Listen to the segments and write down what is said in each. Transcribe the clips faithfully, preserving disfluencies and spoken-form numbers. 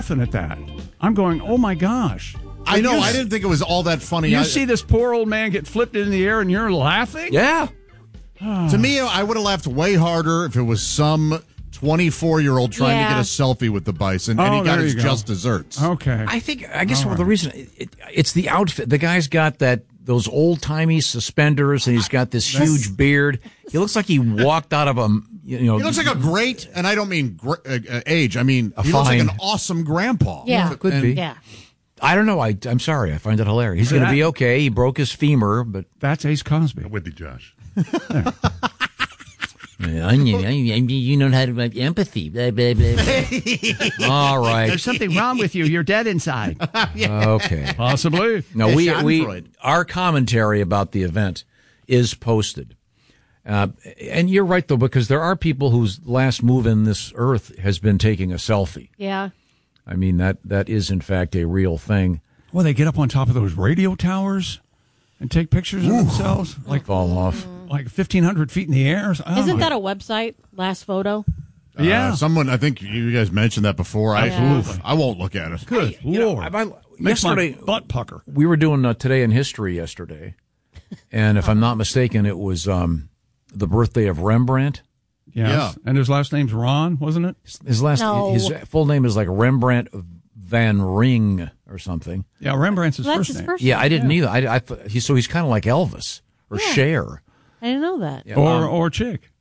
laughing at that. I'm going, oh my gosh. I know. You, I didn't think it was all that funny. You I, see this poor old man get flipped in the air and you're laughing? Yeah. To me, I would have laughed way harder if it was some twenty-four-year-old trying Yeah. to get a selfie with the bison, and Oh, he got there his you go. just desserts. Okay. I think, I guess well, the reason, it, it, it's the outfit. The guy's got that, those old-timey suspenders, and he's got this huge beard. He looks like he walked out of a, you know. He looks like a great, and I don't mean gr- uh, uh, age, I mean, A he looks like fine- an awesome grandpa. Yeah. Could And- be. Yeah. I don't know. I, I'm sorry. I find it hilarious. He's going to be okay. He broke his femur, but. That's Ace Cosby. I'm with you, Josh. You know how to have empathy. Blah, blah, blah, blah. All right. something wrong with you. You're dead inside. Okay. Possibly. No, Yeah, we we Schadenfreude. our commentary about the event is posted, uh, and you're right though, because there are people whose last move in this earth has been taking a selfie. Yeah. I mean that that is in fact a real thing. Well, they get up on top of those radio towers and take pictures of themselves like Fall off. like fifteen hundred feet in the air. Oh, Isn't my- that a website? Last photo. Yeah. Uh, someone, I think you guys mentioned that before. I, Absolutely. I won't look at it. Good You know, Lord. I- I- Makes yesterday my butt pucker. we were doing uh, Today in History yesterday, and if I'm not mistaken, it was um, the birthday of Rembrandt. Yes. Yeah. And his last name's Ron, wasn't it? His last No. his full name is like Rembrandt van Ring or something. Yeah, Rembrandt's his That's first his name. first Yeah, name. I didn't either. I, I th- he, so he's kind of like Elvis or Yeah. Cher. I didn't know that. Yeah, Or um, or chick.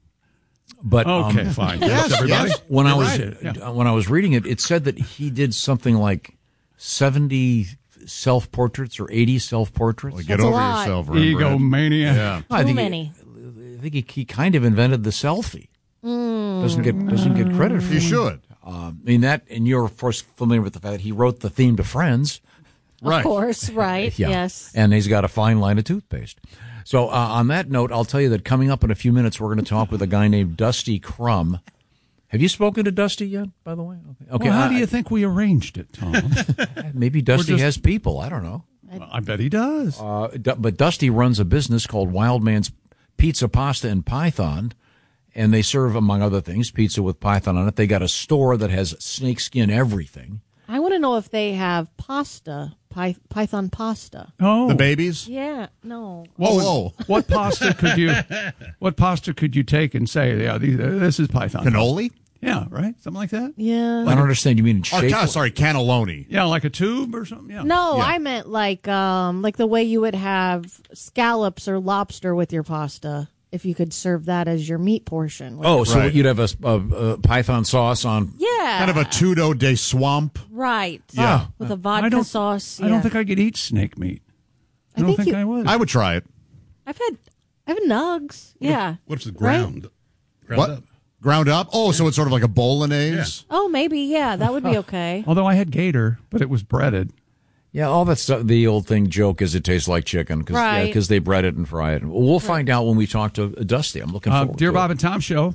but Okay, um, fine. Yes, Yes, everybody. yes. when I You're was right. uh, when I was reading it, it said that he did something like seventy self portraits or eighty self portraits. Well, get That's a over lot. yourself, Rembrandt. Egomaniac. Yeah. I Too think many. He, I think he, he kind of invented the selfie. Doesn't get doesn't get credit for You it. should. Um, I mean that, and you're of course familiar with the fact that he wrote the theme to Friends. Right. Of course, right. Yeah. Yes. And he's got a fine line of toothpaste. So uh, on that note, I'll tell you that coming up in a few minutes, we're going to talk with a guy named Dusty Crum. Have you spoken to Dusty yet, by the way? Okay. okay Well, how I- do you think we arranged it, Tom? maybe Dusty just- has people. I don't know. I bet he does. Uh, D- but Dusty runs a business called Wild Man's Pizza, Pasta, and Python. And they serve, among other things, pizza with Python on it. They got a store that has snakeskin everything. I want to know if they have pasta, py- Python pasta. Oh, The babies? Yeah. No. What, would- Oh, oh. what pasta could you? What pasta could you take and say, yeah, these, uh, this is Python? Cannoli? Yeah, right, something like that. Yeah. I don't understand. You mean in Or, shape? ca- sorry, cannelloni. Yeah, like a tube or something. Yeah. No, Yeah. I meant like um like the way you would have scallops or lobster with your pasta. If you could serve that as your meat portion. Oh, so Right. you'd have a, a, a Python sauce on. yeah. Kind of a tudo de swamp. right. Yeah. With a I vodka don't. sauce. I don't yeah. think I could eat snake meat. I, I don't think think you- I would. I would try it. I've had I've had nugs. Yeah. What if it's Right? ground? Ground What? up. Ground up? Oh, so it's sort of like a bolognese? Oh, maybe. Yeah, that would be okay. Although I had gator, but it was breaded. Yeah, all that stuff. The old thing joke is it tastes like chicken because Right. they bread it and fry it. Well, we'll find out when we talk to Dusty. I'm looking Uh, forward Dear to Bob it. and Tom show.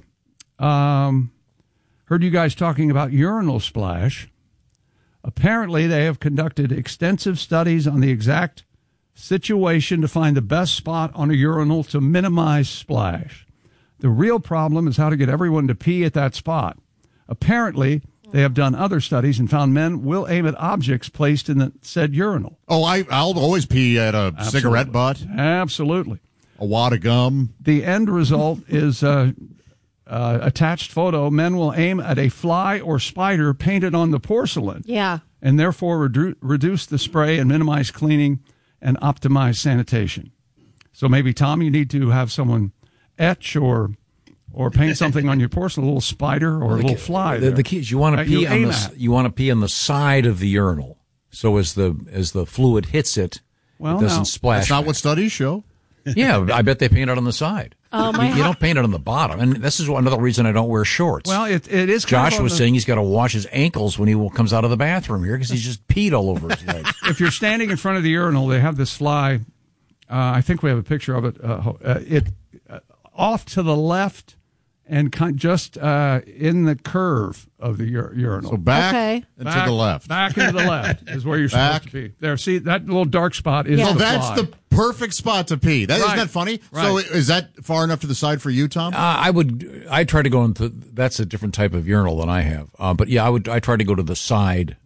Um, heard you guys talking about urinal splash. Apparently, they have conducted extensive studies on the exact situation to find the best spot on a urinal to minimize splash. The real problem is how to get everyone to pee at that spot. Apparently, they have done other studies and found men will aim at objects placed in the said urinal. Oh, I, I'll always pee at a cigarette butt, Absolutely. a wad of gum. The end result is a uh, attached photo. Men will aim at a fly or spider painted on the porcelain Yeah. and therefore redu- reduce the spray and minimize cleaning and optimize sanitation. So maybe, Tom, you need to have someone etch or or paint something on your porcelain, a little spider or a little fly. The, there the key is you want to that pee you on aim the at. you want to pee on the side of the urinal. So as the as the fluid hits it, Well, it doesn't now- splash. That's not back. what studies show. Yeah, I bet they paint it on the side. Oh, you, my you don't paint it on the bottom. And this is another reason I don't wear shorts. Well, it, it is kind Josh of on was the- saying he's got to wash his ankles when he comes out of the bathroom here because he's just peed all over his legs. if you're standing in front of the urinal, they have this fly. Uh, I think we have a picture of it. Uh, uh, it uh, off to the left and kind just uh, in the curve of the ur- urinal. So back Okay. and Back- to the left. Back and to the left is where you're Back. supposed to be. There, see that little dark spot is Yeah. So the that's fly. the perfect spot to pee. That, Right. Isn't that funny? Right. So is that far enough to the side for you, Tom? Uh, I would. I try to go into. That's a different type of urinal than I have. Uh, but yeah, I would. I try to go to the side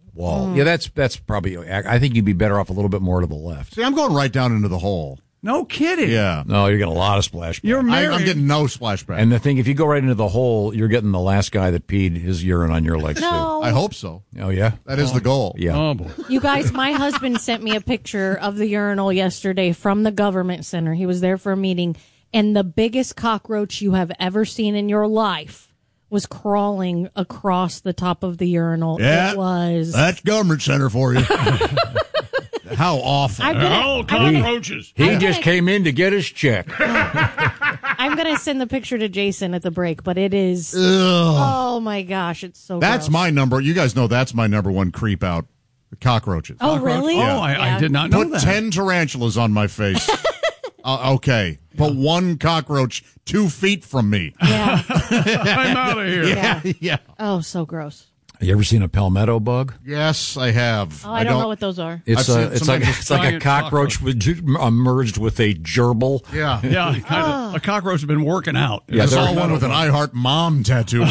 wall. Mm. Yeah, that's that's probably. I think you'd be better off a little bit more to the left. See, I'm going right down into the hole. No kidding. Yeah. No, you're getting a lot of splashback. You're I, married. I'm getting no splashback. And the thing, if you go right into the hole, you're getting the last guy that peed his urine on your legs No. I hope so. too. Oh yeah, That is the goal. yeah. Oh, boy. You guys, my husband sent me a picture of the urinal yesterday from the government center. He was there for a meeting, and the biggest cockroach you have ever seen in your life was crawling across the top of the urinal. Yeah. It was. That's government center for you. How awful. I'm gonna, Oh, I'm gonna, cockroaches. He I'm just gonna- came in to get his check. I'm gonna send the picture to Jason at the break, but it is. Ugh. Oh my gosh, it's so. That's gross. my number. You guys know that's my number one creep out. Cockroaches. Oh really? Oh, I, I Yeah. did not know Put that. ten tarantulas on my face. uh, okay. Put one cockroach two feet from me. Yeah. I'm out of here. Yeah. yeah. Oh, so gross. You ever seen a palmetto bug? Yes, I have. Oh, I, don't, know what those are. It's I've seen a, it it's like sometimes it's like a giant cockroach, cockroach. with uh, merged with a gerbil. Yeah. Yeah, kind of, a cockroach has been working out. Yeah, I they're- saw one with an I Heart Mom tattoo.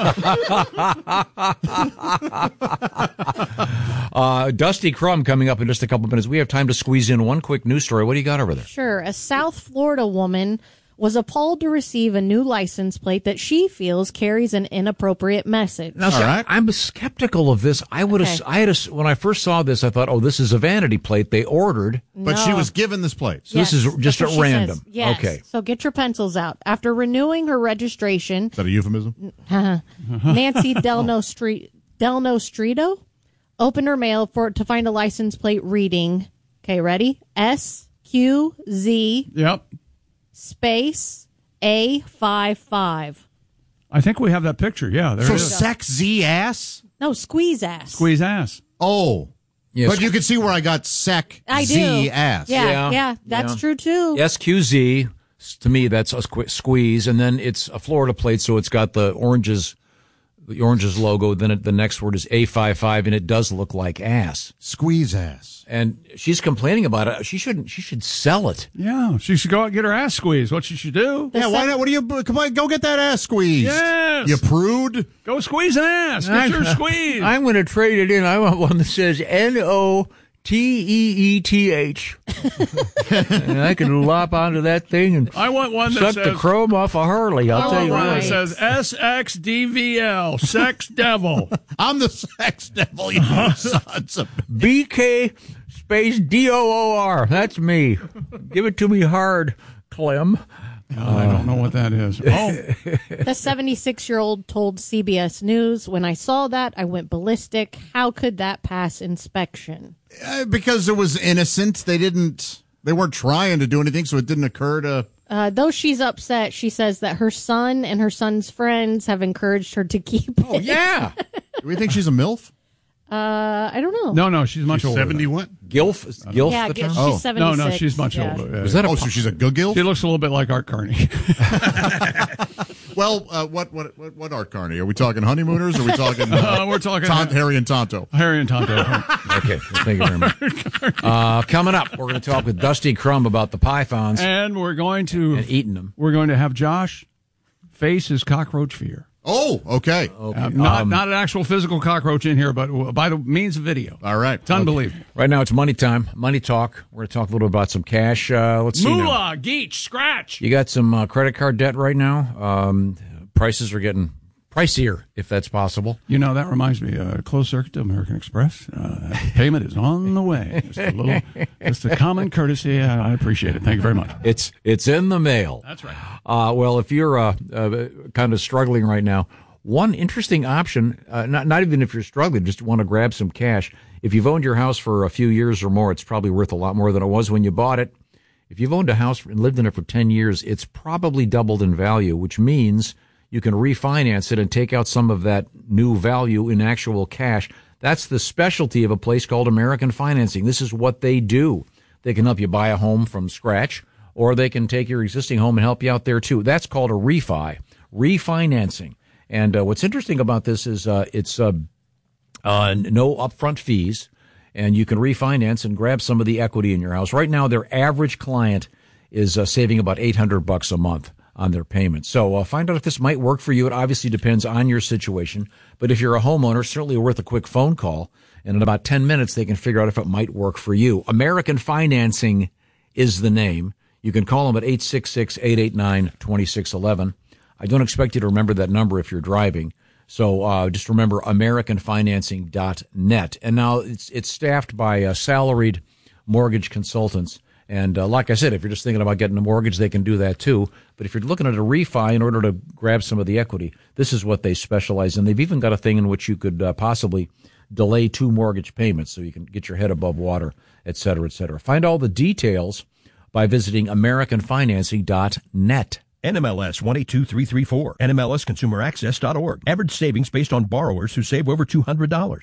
Uh, Dusty Crumb coming up in just a couple minutes. We have time to squeeze in one quick news story. What do you got over there? Sure. A South Florida woman was appalled to receive a new license plate that she feels carries an inappropriate message. Now, see, right. I'm skeptical of this. I would have, Okay. I had, a, when I first saw this, I thought, oh, this is a vanity plate they ordered. But she No. was given this plate. So this is just that's at what she random. says. Yes. Okay. So get your pencils out. After renewing her registration, Is that a euphemism? Nancy Delno Street Delno Streeto opened her mail for to find a license plate reading. Okay, ready? S Q Z Yep. space A five five. I think we have that picture. Yeah, there So it is. sex Z ass? No, squeeze ass. Squeeze ass. Oh. Yes. But you can see where I got sec I do. Z ass. Yeah, Yeah, yeah, that's yeah. true too. S Q Z, to me, that's a squ- squeeze. And then it's a Florida plate, so it's got the oranges, the oranges logo. Then it, the next word is A fifty-five, and it does look like ass. Squeeze ass. And she's complaining about it. She shouldn't, she should sell it. Yeah, she should go out and get her ass squeezed. What she should do? Yeah, why not? What do you, come on, go get that ass squeezed. Yes. You prude. Go squeeze an ass. Get your squeeze. I'm going to trade it in. I want one that says N O T E E T H. And I can lop onto that thing and I want one that suck says. the chrome off a Harley. I'll I tell want you one that what. says S X D V L, sex devil. I'm the sex devil, you sons of... B K space D O O R. That's me. Give it to me hard, Clem. Oh, I don't know what that is. Oh, The seventy-six-year-old told C B S News, "When I saw that, I went ballistic. How could that pass inspection?" Uh, because it was innocent. They didn't, they weren't trying to do anything, so it didn't occur to... Uh, though she's upset, she says that her son and her son's friends have encouraged her to keep it. Oh, yeah. Do we think she's a MILF? Uh, I don't know. no, no, she's much older. seventy-one? Gilf? Is Gilf yeah, the g- term? she's Oh. No, seventy-six. no, she's much Yeah. older. Yeah. Was that a Oh, so she's a good gilf? She looks a little bit like Art Carney. Well, uh, what, what, what, what Art Carney? Are we talking honeymooners? Or are we talking uh, Uh, we're talking Ton- Harry and Tonto? Harry and Tonto. Okay, well, thank you very much. Uh, coming up, we're going to talk with Dusty Crumb about the pythons And we're going to and eating them. we're going to have Josh face his cockroach fear. Oh, okay. Uh, not not an actual physical cockroach in here, but by the means of video. All right. It's unbelievable. Right now, it's money time. Money talk. We're going to talk a little bit about some cash. Uh, let's see now. Moolah, Geach, Scratch. You got some uh, credit card debt right now. Um, prices are getting pricier, if that's possible. You know, that reminds me, uh, closed circuit to American Express. Uh, payment is on the way. Just a little, just a common courtesy. I, I appreciate it. Thank you very much. It's it's in the mail. That's right. Uh, well, if you're uh, uh, kind of struggling right now, one interesting option, uh, not, not even if you're struggling, just want to grab some cash. If you've owned your house for a few years or more, it's probably worth a lot more than it was when you bought it. If you've owned a house and lived in it for ten years, it's probably doubled in value, which means you can refinance it and take out some of that new value in actual cash. That's the specialty of a place called American Financing. This is what they do. They can help you buy a home from scratch, or they can take your existing home and help you out there too. That's called a refi, refinancing. And uh, what's interesting about this is uh, it's uh, uh, no upfront fees, and you can refinance and grab some of the equity in your house. Right now, their average client is uh, saving about eight hundred bucks a month on their payments. So uh, find out if this might work for you. It obviously depends on your situation. But if you're a homeowner, certainly worth a quick phone call. And in about ten minutes, they can figure out if it might work for you. American Financing is the name. You can call them at eight six six, eight eight nine, two six one one. I don't expect you to remember that number if you're driving. So uh, just remember american financing dot net. And now it's it's staffed by uh, salaried mortgage consultants. And uh, like I said, if you're just thinking about getting a mortgage, they can do that too. But if you're looking at a refi in order to grab some of the equity, this is what they specialize in. They've even got a thing in which you could uh, possibly delay two mortgage payments so you can get your head above water, et cetera, et cetera. Find all the details by visiting american financing dot net. N M L S one eight two three three four. N M L S consumer access dot org. Average savings based on borrowers who save over two hundred dollars.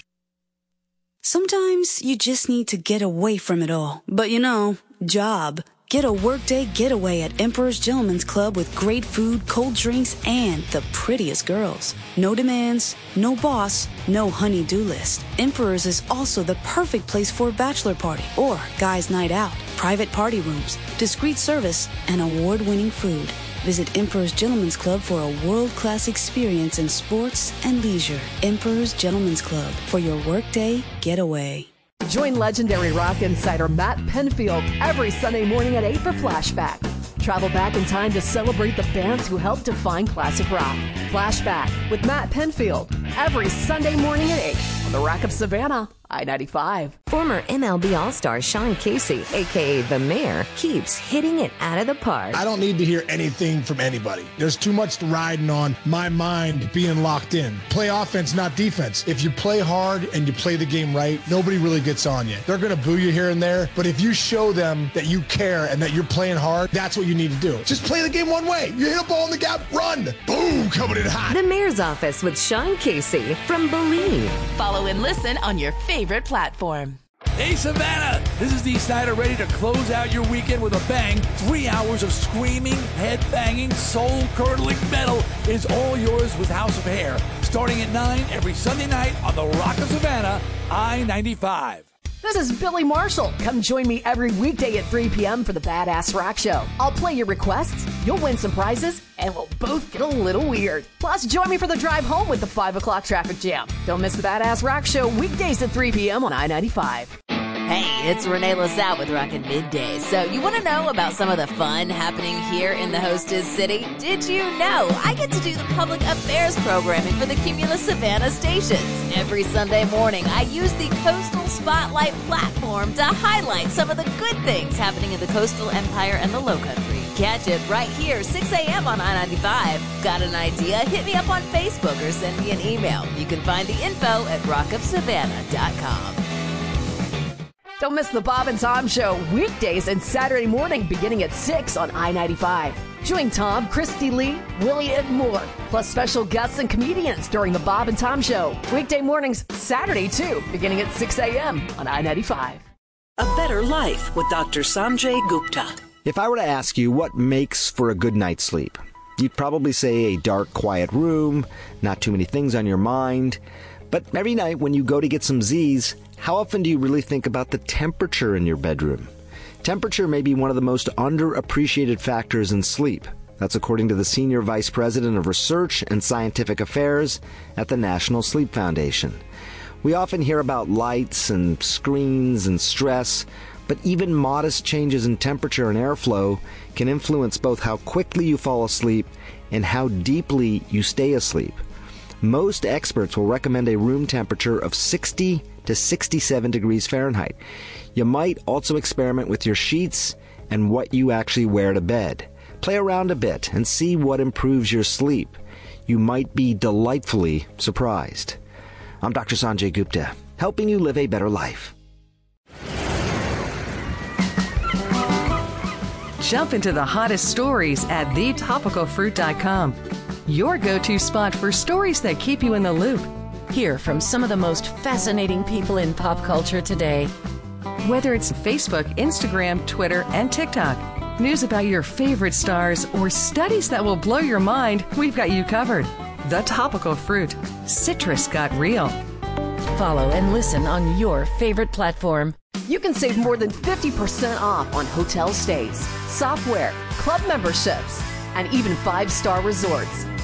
Sometimes you just need to get away from it all. But you know, job. Get a workday getaway at Emperor's Gentleman's Club with great food, cold drinks, and the prettiest girls. No demands, no boss, no honey-do list. Emperor's is also the perfect place for a bachelor party or guys' night out. Private party rooms, discreet service, and award-winning food. Visit Emperor's Gentleman's Club for a world-class experience in sports and leisure. Emperor's Gentleman's Club for your workday getaway. Join legendary rock insider Matt Penfield every Sunday morning at eight for Flashback. Travel back in time to celebrate the bands who helped define classic rock. Flashback with Matt Penfield every Sunday morning at eight on the Rock of Savannah, I ninety-five. Former M L B All-Star Sean Casey, a k a. The Mayor, keeps hitting it out of the park. I don't need to hear anything from anybody. There's too much riding on my mind being locked in. Play offense, not defense. If you play hard and you play the game right, nobody really gets on you. They're going to boo you here and there, but if you show them that you care and that you're playing hard, that's what you need to do. Just play the game one way. You hit a ball in the gap, run. Boom, coming in hot. The Mayor's Office with Sean Casey from Believe. Follow and listen on your favorite platform. Hey Savannah, this is Dee Snider ready to close out your weekend with a bang. Three hours of screaming, head-banging, soul-curdling metal is all yours with House of Hair. Starting at nine every Sunday night on the Rock of Savannah, I ninety-five. This is Billy Marshall. Come join me every weekday at three p.m. for the Badass Rock Show. I'll play your requests, you'll win some prizes, and we'll both get a little weird. Plus, join me for the drive home with the five o'clock traffic jam. Don't miss the Badass Rock Show weekdays at three p.m. on I ninety-five. Hey, it's Renee LaSalle with Rockin' Midday. So you want to know about some of the fun happening here in the hostess city? Did you know I get to do the public affairs programming for the Cumulus Savannah stations? Every Sunday morning, I use the Coastal Spotlight platform to highlight some of the good things happening in the coastal empire and the low country. Catch it right here, six a.m. on I ninety-five. Got an idea? Hit me up on Facebook or send me an email. You can find the info at rock of savannah dot com. Don't miss the Bob and Tom Show weekdays and Saturday morning beginning at six on I ninety-five. Join Tom, Christy Lee, Willie, and more, plus special guests and comedians during the Bob and Tom Show. Weekday mornings, Saturday too, beginning at six a.m. on I ninety-five. A Better Life with Doctor Sanjay Gupta. If I were to ask you what makes for a good night's sleep, you'd probably say a dark, quiet room, not too many things on your mind. But every night when you go to get some Z's, how often do you really think about the temperature in your bedroom? Temperature may be one of the most underappreciated factors in sleep. That's according to the Senior Vice President of Research and Scientific Affairs at the National Sleep Foundation. We often hear about lights and screens and stress, but even modest changes in temperature and airflow can influence both how quickly you fall asleep and how deeply you stay asleep. Most experts will recommend a room temperature of sixty to sixty-seven degrees Fahrenheit. You might also experiment with your sheets and what you actually wear to bed. Play around a bit and see what improves your sleep. You might be delightfully surprised. I'm Doctor Sanjay Gupta, helping you live a better life. Jump into the hottest stories at the topical fruit dot com. Your go-to spot for stories that keep you in the loop. Hear from some of the most fascinating people in pop culture today. Whether it's Facebook, Instagram, Twitter, and TikTok, news about your favorite stars, or studies that will blow your mind, we've got you covered. The Topical Fruit. Citrus got real. Follow and listen on your favorite platform. You can save more than fifty percent off on hotel stays, software, club memberships, and even five-star resorts.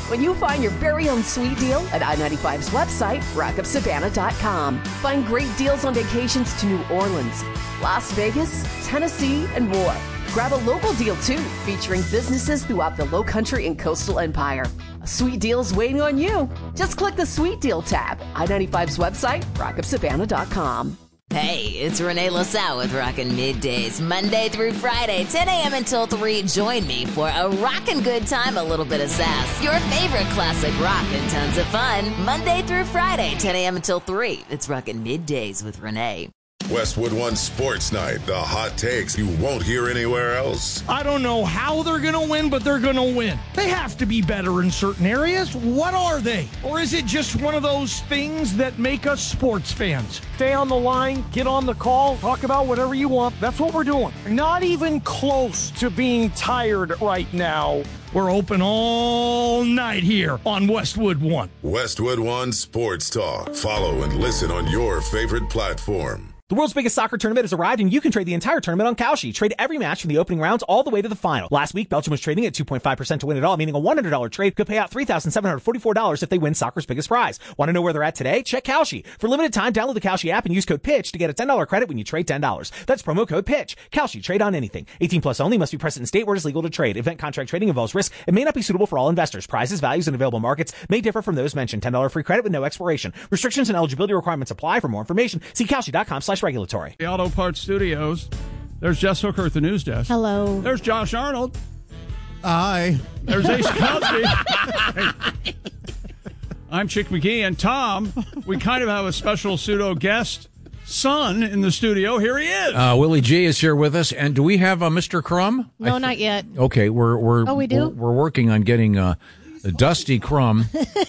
when you find your very own sweet deal at I ninety-five's website, rock up savannah dot com. Find great deals on vacations to New Orleans, Las Vegas, Tennessee, and more. Grab a local deal, too, featuring businesses throughout the Lowcountry and Coastal Empire. A sweet deal's waiting on you. Just click the Sweet Deal tab. I ninety-five's website, rock up savannah dot com. Hey, it's Renee LaSalle with Rockin' Middays, Monday through Friday, ten a.m. until three. Join me for a rockin' good time, a little bit of sass, your favorite classic rock, and tons of fun. Monday through Friday, ten a.m. until three. It's Rockin' Middays with Renee. Westwood One Sports Night, the hot takes you won't hear anywhere else. I don't know how they're going to win, but they're going to win. They have to be better in certain areas. What are they? Or is it just one of those things that make us sports fans? Stay on the line, get on the call, talk about whatever you want. That's what we're doing. Not even close to being tired right now. We're open all night here on Westwood One. Westwood One Sports Talk. Follow and listen on your favorite platform. The world's biggest soccer tournament has arrived, and you can trade the entire tournament on Kalshi. Trade every match from the opening rounds all the way to the final. Last week, Belgium was trading at two point five percent to win it all, meaning a one hundred dollars trade could pay out three thousand seven hundred forty-four dollars if they win soccer's biggest prize. Want to know where they're at today? Check Kalshi. For limited time, download the Kalshi app and use code PITCH to get a ten dollars credit when you trade ten dollars. That's promo code PITCH. Kalshi. Trade on anything. eighteen plus only. Must be present in state where it is legal to trade. Event contract trading involves risk and may not be suitable for all investors. Prizes, values, and available markets may differ from those mentioned. ten dollars free credit with no expiration. Restrictions and eligibility requirements apply. For more information, see Kalshi.com slash regulatory. The Auto Parts Studios. There's Jess Hooker at the news desk. Hello. There's Josh Arnold. Hi. There's Ace Cosby. I'm Chick McGee. And Tom, we kind of have a special pseudo guest son in the studio. Here he is. Uh, Willie G is here with us. And do we have uh, Mister Crum? No, th- not yet. Okay, we're we're oh, we do? we're, we're working on getting uh, Dusty Crum.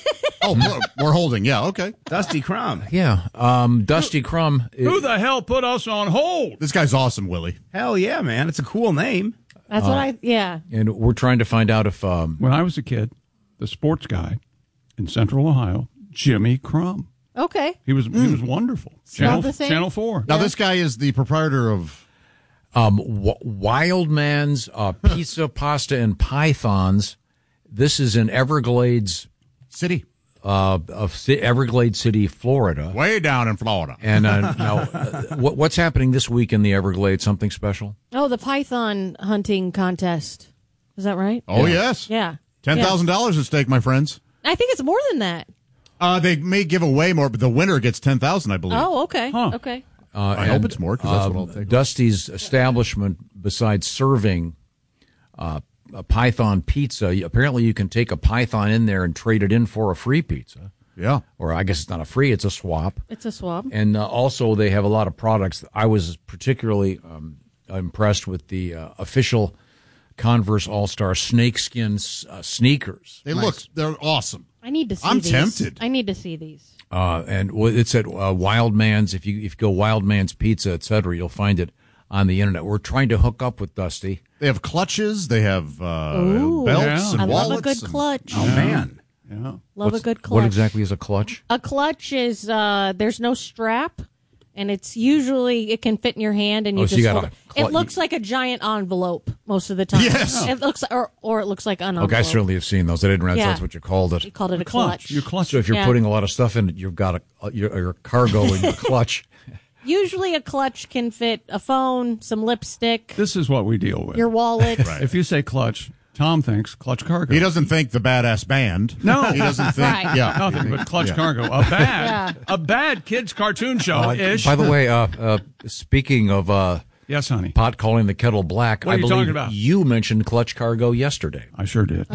Oh, we're holding. Yeah, okay. Dusty Crum. Yeah, um, Dusty Crum. Who the hell put us on hold? This guy's awesome, Willie. Hell yeah, man. It's a cool name. That's uh, what I, yeah. And we're trying to find out if... Um, when I was a kid, the sports guy in Central Ohio, Jimmy Crum. Okay. He was mm. he was wonderful. Channel, Channel four. Now, yeah. this guy is the proprietor of... Um, w- Wild Man's uh, Pizza, Pasta, and Pythons. This is in Everglades... City. Uh, of Everglades City, Florida. Way down in Florida. And uh, now, uh, what, what's happening this week in the Everglades? Something special? Oh, the python hunting contest. Is that right? Oh, yeah. yes. Yeah. ten thousand dollars yes. at stake, my friends. I think it's more than that. Uh, they may give away more, but the winner gets ten thousand dollars, I believe. Oh, okay. Huh. Okay. Uh, I and, hope it's more, because that's uh, what I'll take. Dusty's establishment, besides serving uh, a Python pizza, apparently you can take a Python in there and trade it in for a free pizza. Yeah. Or I guess it's not a free, it's a swap. It's a swap. And uh, also they have a lot of products. I was particularly um, impressed with the uh, official Converse All-Star snakeskin uh, sneakers. They nice. look, they're awesome. I need to see I'm these. tempted. I need to see these. Uh, and it's at uh, Wild Man's. If you if you go Wild Man's Pizza, et cetera, you'll find it on the internet. We're trying to hook up with Dusty. They have clutches. They have uh, Ooh, belts yeah. and I wallets. love a good and- clutch. Oh, man. Yeah. Love What's, a good clutch. What exactly is a clutch? A clutch is uh, there's no strap, and it's usually it can fit in your hand, and you Oh, so just you got hold a it. clu- It looks like a giant envelope most of the time. Yes. It looks, or or it looks like an envelope. Okay, I certainly have seen those. I didn't realize Yeah. that's what you called it. You called it a Clutch. clutch. You clutch. So if you're Yeah. putting a lot of stuff in it, you've got a, a your, your cargo in your clutch. Usually, a clutch can fit a phone, some lipstick, This is what we deal with. your wallet. If you say clutch, Tom thinks clutch cargo. He doesn't think the badass band. No. He doesn't think, Right. yeah. Nothing but clutch Yeah. cargo. A bad, Yeah. a bad kids cartoon show Uh, ish. by the way, uh, uh, speaking of uh, yes, honey. pot calling the kettle black, What are I you believe talking about? you mentioned clutch cargo yesterday. I sure did.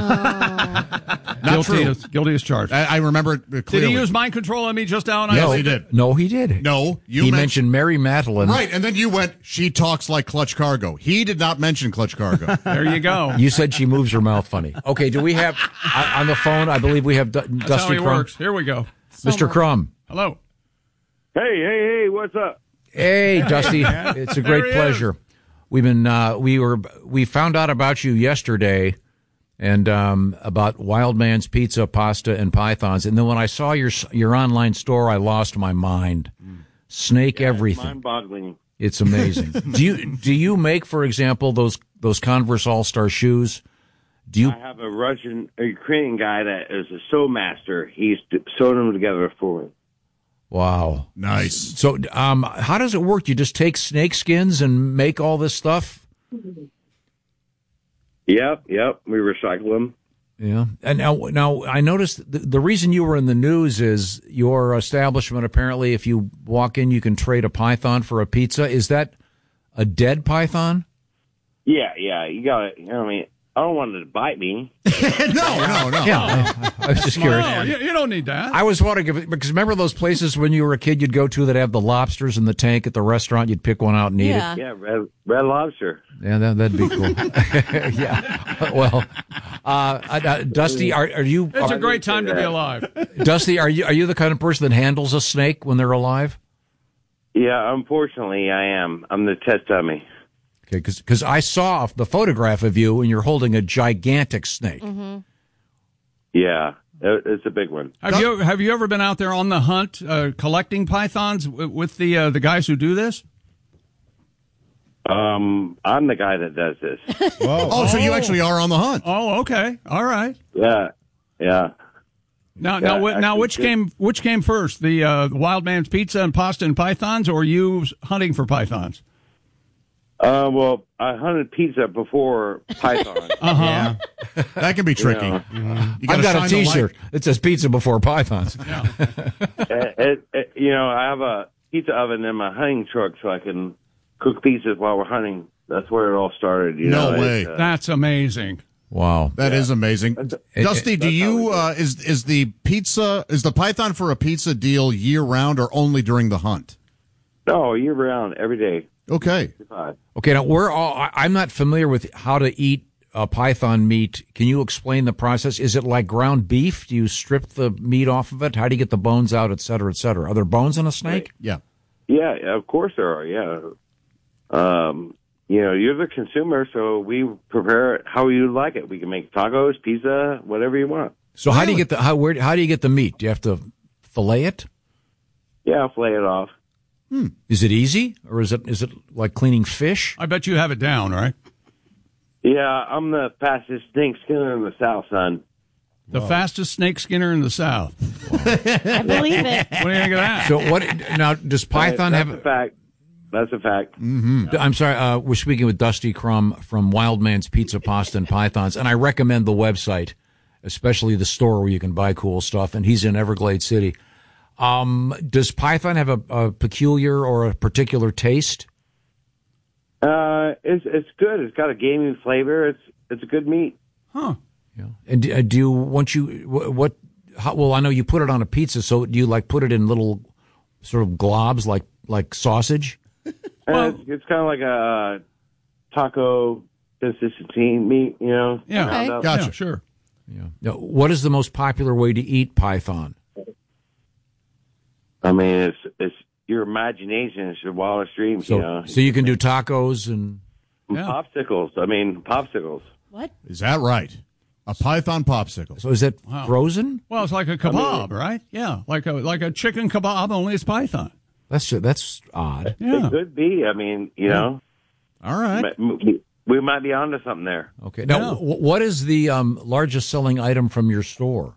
Not guilty, true. as, guilty as charged. I, I remember it Did clearly. he use mind control on me just now? And Yes, I he did. No, he did. No, you he men- mentioned Mary Madeline. Right, and then you went, she talks like clutch cargo. He did not mention clutch cargo. There you go. You said she moves her mouth funny. Okay, do we have uh, on the phone? I believe we have D- That's Dusty how he Crum. works. Here we go. Mister Crum. Hello. Hey, hey, hey, what's up? Hey, Dusty. It's a great There he pleasure. We've been uh, we were we found out about you yesterday, and um, about Wild Man's Pizza, Pasta, and Pythons. And then when I saw your your online store, I lost my mind. Snake Yeah, everything. Mind-boggling. It's amazing. do you do you make, for example, those those Converse All Star shoes? Do you? I have a Russian, a Ukrainian guy that is a sew master. He's sewing them together for me. Wow. Nice. So, um, how does it work? You just take snake skins and make all this stuff? Yep, yep. We recycle them. Yeah. And now, now I noticed the, the reason you were in the news is your establishment, apparently, if you walk in, you can trade a python for a pizza. Is that a dead python? Yeah, yeah. You got it. You know what I mean? I don't want it to bite me. no, no, no. Yeah, I, I was just curious. No, you, you don't need that. I was wondering if, because remember those places when you were a kid you'd go to that have the lobsters in the tank at the restaurant? You'd pick one out and eat Yeah, it. yeah. Red, red lobster. Yeah, that, that'd be cool. Yeah. Well, uh, uh, Dusty, are, are you? It's are, a great time to be alive. Dusty, are you are you the kind of person that handles a snake when they're alive? Yeah, unfortunately, I am. I'm the test dummy. Okay, because I saw the photograph of you and you're holding a gigantic snake. Mm-hmm. Yeah, it, it's a big one. Have you have you ever been out there on the hunt uh, collecting pythons w- with the uh, the guys who do this? Um, I'm the guy that does this. Whoa. Oh, so you actually are on the hunt? Oh, okay, all right. Yeah, yeah. Now, Yeah, now, wh- now, actually, which good. came which came first, the uh, Wild Man's Pizza and Pasta and Pythons, or you hunting for pythons? Uh, well, I hunted pizza before python. Uh-huh. Yeah. That can be tricky. You know. Mhm. You gotta I've got shine a the T-shirt light. that says "Pizza Before Pythons." it, it, it, you know, I have a pizza oven in my hunting truck so I can cook pizzas while we're hunting. That's where it all started. You No know, way. It's, uh, That's amazing. Wow, That is Yeah. amazing. It- Dusty, do you uh, is is the pizza is the python for a pizza deal year round or only during the hunt? no, year round, every day. Okay. Okay, now we're all. I- I'm not familiar with how to eat uh, python meat. Can you explain the process? Is it like ground beef? Do you strip the meat off of it? How do you get the bones out, et cetera, et cetera? Are there bones in a snake? Yeah. Yeah, yeah, of course there are. Yeah. Um, you know, you're the consumer, so we prepare it how you like it. We can make tacos, pizza, whatever you want. So how do you get the how where how do you get the meat? Do you have to fillet it? Yeah, I'll flay it off. Hmm. Is it easy, or is it is it like cleaning fish? I bet you have it down, right? Yeah, I'm the fastest snake skinner in the South, son. The fastest snake skinner in the South. I believe it. What do you think of that? So what now? Does Python That's have? a fact. That's a fact. Mm-hmm. I'm sorry. Uh, we're speaking with Dusty Crum from Wild Man's Pizza, Pasta, and Pythons, and I recommend the website, especially the store where you can buy cool stuff. And he's in Everglade City. Um, does Python have a, a peculiar or a particular taste? Uh, it's it's good. It's got a gamey flavor. It's it's a good meat. Huh. Yeah. And do, uh, do you once you what? what how, well, I know you put it on a pizza. So do you like put it in little sort of globs like like sausage? Uh, it's it's kind of like a taco consistency meat, you know. Yeah, ground up. gotcha. Yeah, sure. Yeah. Now, what is the most popular way to eat python? I mean, it's it's your imagination is your wildest dreams, So, you know. so you can do tacos and Popsicles. I mean, popsicles. What? Is that right? A python popsicle. So is it Wow. frozen? Well, it's like a kebab, right? Yeah, like a like a chicken kebab, only it's python. That's that's odd. Yeah. It could be. I mean, you know. All right. We, we might be onto something there. Okay. Now, Yeah. w- what is the um, largest selling item from your store?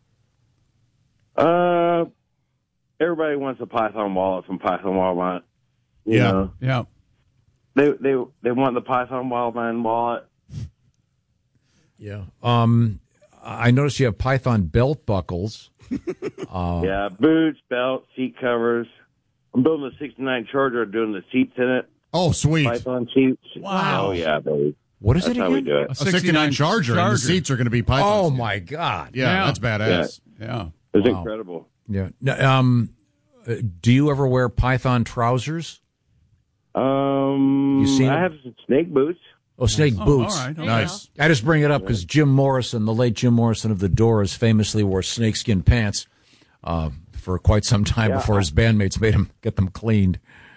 Uh, everybody wants a Python wallet from Python Walmart. You Yeah. know? Yeah. They they they want the Python Wildman wallet. Yeah. Um, I noticed you have Python belt buckles. uh, Yeah, boots, belt, seat covers. I'm building a sixty-nine Charger, doing the seats in it. Oh, sweet. Python seats. Wow. Oh yeah, baby. What is That's it how we again? do it. A sixty-nine Charger, and the seats are going to be python. Oh seats. my God! Yeah, Yeah. that's badass. Yeah. It's Wow. incredible. Yeah. Now, um, uh, do you ever wear Python trousers? Um, You seen I it? have some snake boots. Oh, snake Oh, boots. all right. Okay. Nice. I just bring it up because Jim Morrison, the late Jim Morrison of the Doors, famously wore snakeskin pants uh, for quite some time Yeah. before his bandmates made him get them cleaned.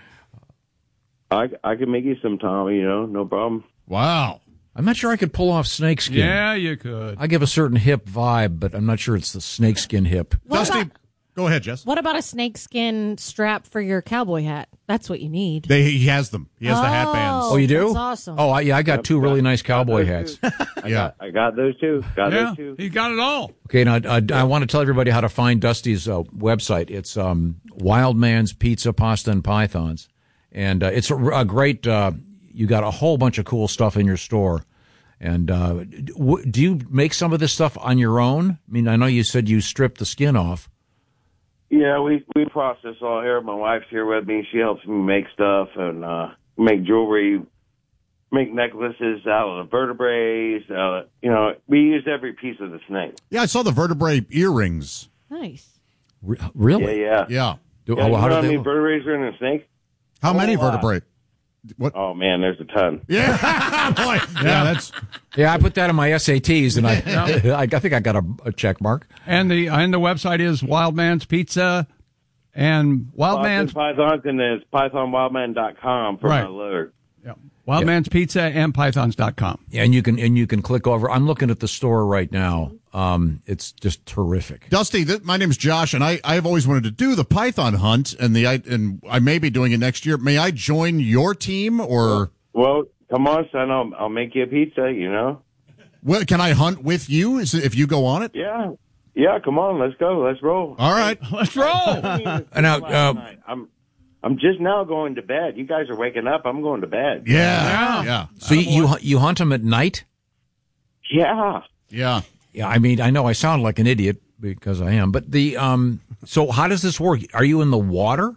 I I can make you some, Tom. You know, no problem. Wow. I'm not sure I could pull off snakeskin. Yeah, you could. I give a certain hip vibe, but I'm not sure it's the snakeskin hip. What Dusty, about, Go ahead, Jess. What about a snakeskin strap for your cowboy hat? That's what you need. They, he has them. He has oh, the hat bands. Oh, you do? That's awesome. Oh, I, yeah, I got Yep, two got- really nice cowboy got hats. those too. I Yeah. got, I got those too. Got Yeah, those too. he got it all. Okay, now uh, I want to tell everybody how to find Dusty's uh, website. It's um, Wild Man's Pizza, Pasta, and Pythons. And uh, it's a, a great, uh, you got a whole bunch of cool stuff in your store. And uh, w- do you make some of this stuff on your own? I mean, I know you said you stripped the skin off. Yeah, we we process all here. My wife's here with me. She helps me make stuff and uh, make jewelry, make necklaces out of the vertebrae. Uh, you know, we use every piece of the snake. Yeah, I saw the vertebrae earrings. Nice. Re- really? Yeah, yeah. Yeah. Do, Yeah, oh, you how know do how they many look? vertebrae are in a snake? How A many whole lot. vertebrae? What? Oh man, there's a ton. Yeah, boy. Yeah, that's. Yeah, I put that in my S A Ts, and I, I, I think I got a, a check mark. And the and the website is Wild Man's Pizza and Wild Man's Pythons, and it's python wildman dot com for Right. my leather. Wild Man's Pizza and pythons dot com. Yeah, and you can and you can click over. I'm looking at the store right now. Um, it's just terrific. Dusty, th- my name's Josh, and I, I've always wanted to do the Python hunt, and the I, and I may be doing it next year. May I join your team, or Well, come on, son. I'll I'll make you a pizza. You know. well, can I hunt with you? Is it, if you go on it? Yeah. Yeah. Come on. Let's go. Let's roll. All right, let's roll. Now, uh, I'm I'm just now going to bed. You guys are waking up. I'm going to bed. Yeah, yeah. So you, you you hunt them at night? Yeah. Yeah. Yeah, I mean, I know I sound like an idiot because I am, but the um. So how does this work? Are you in the water?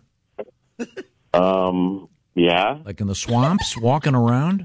Um. Yeah. Like in the swamps, walking around?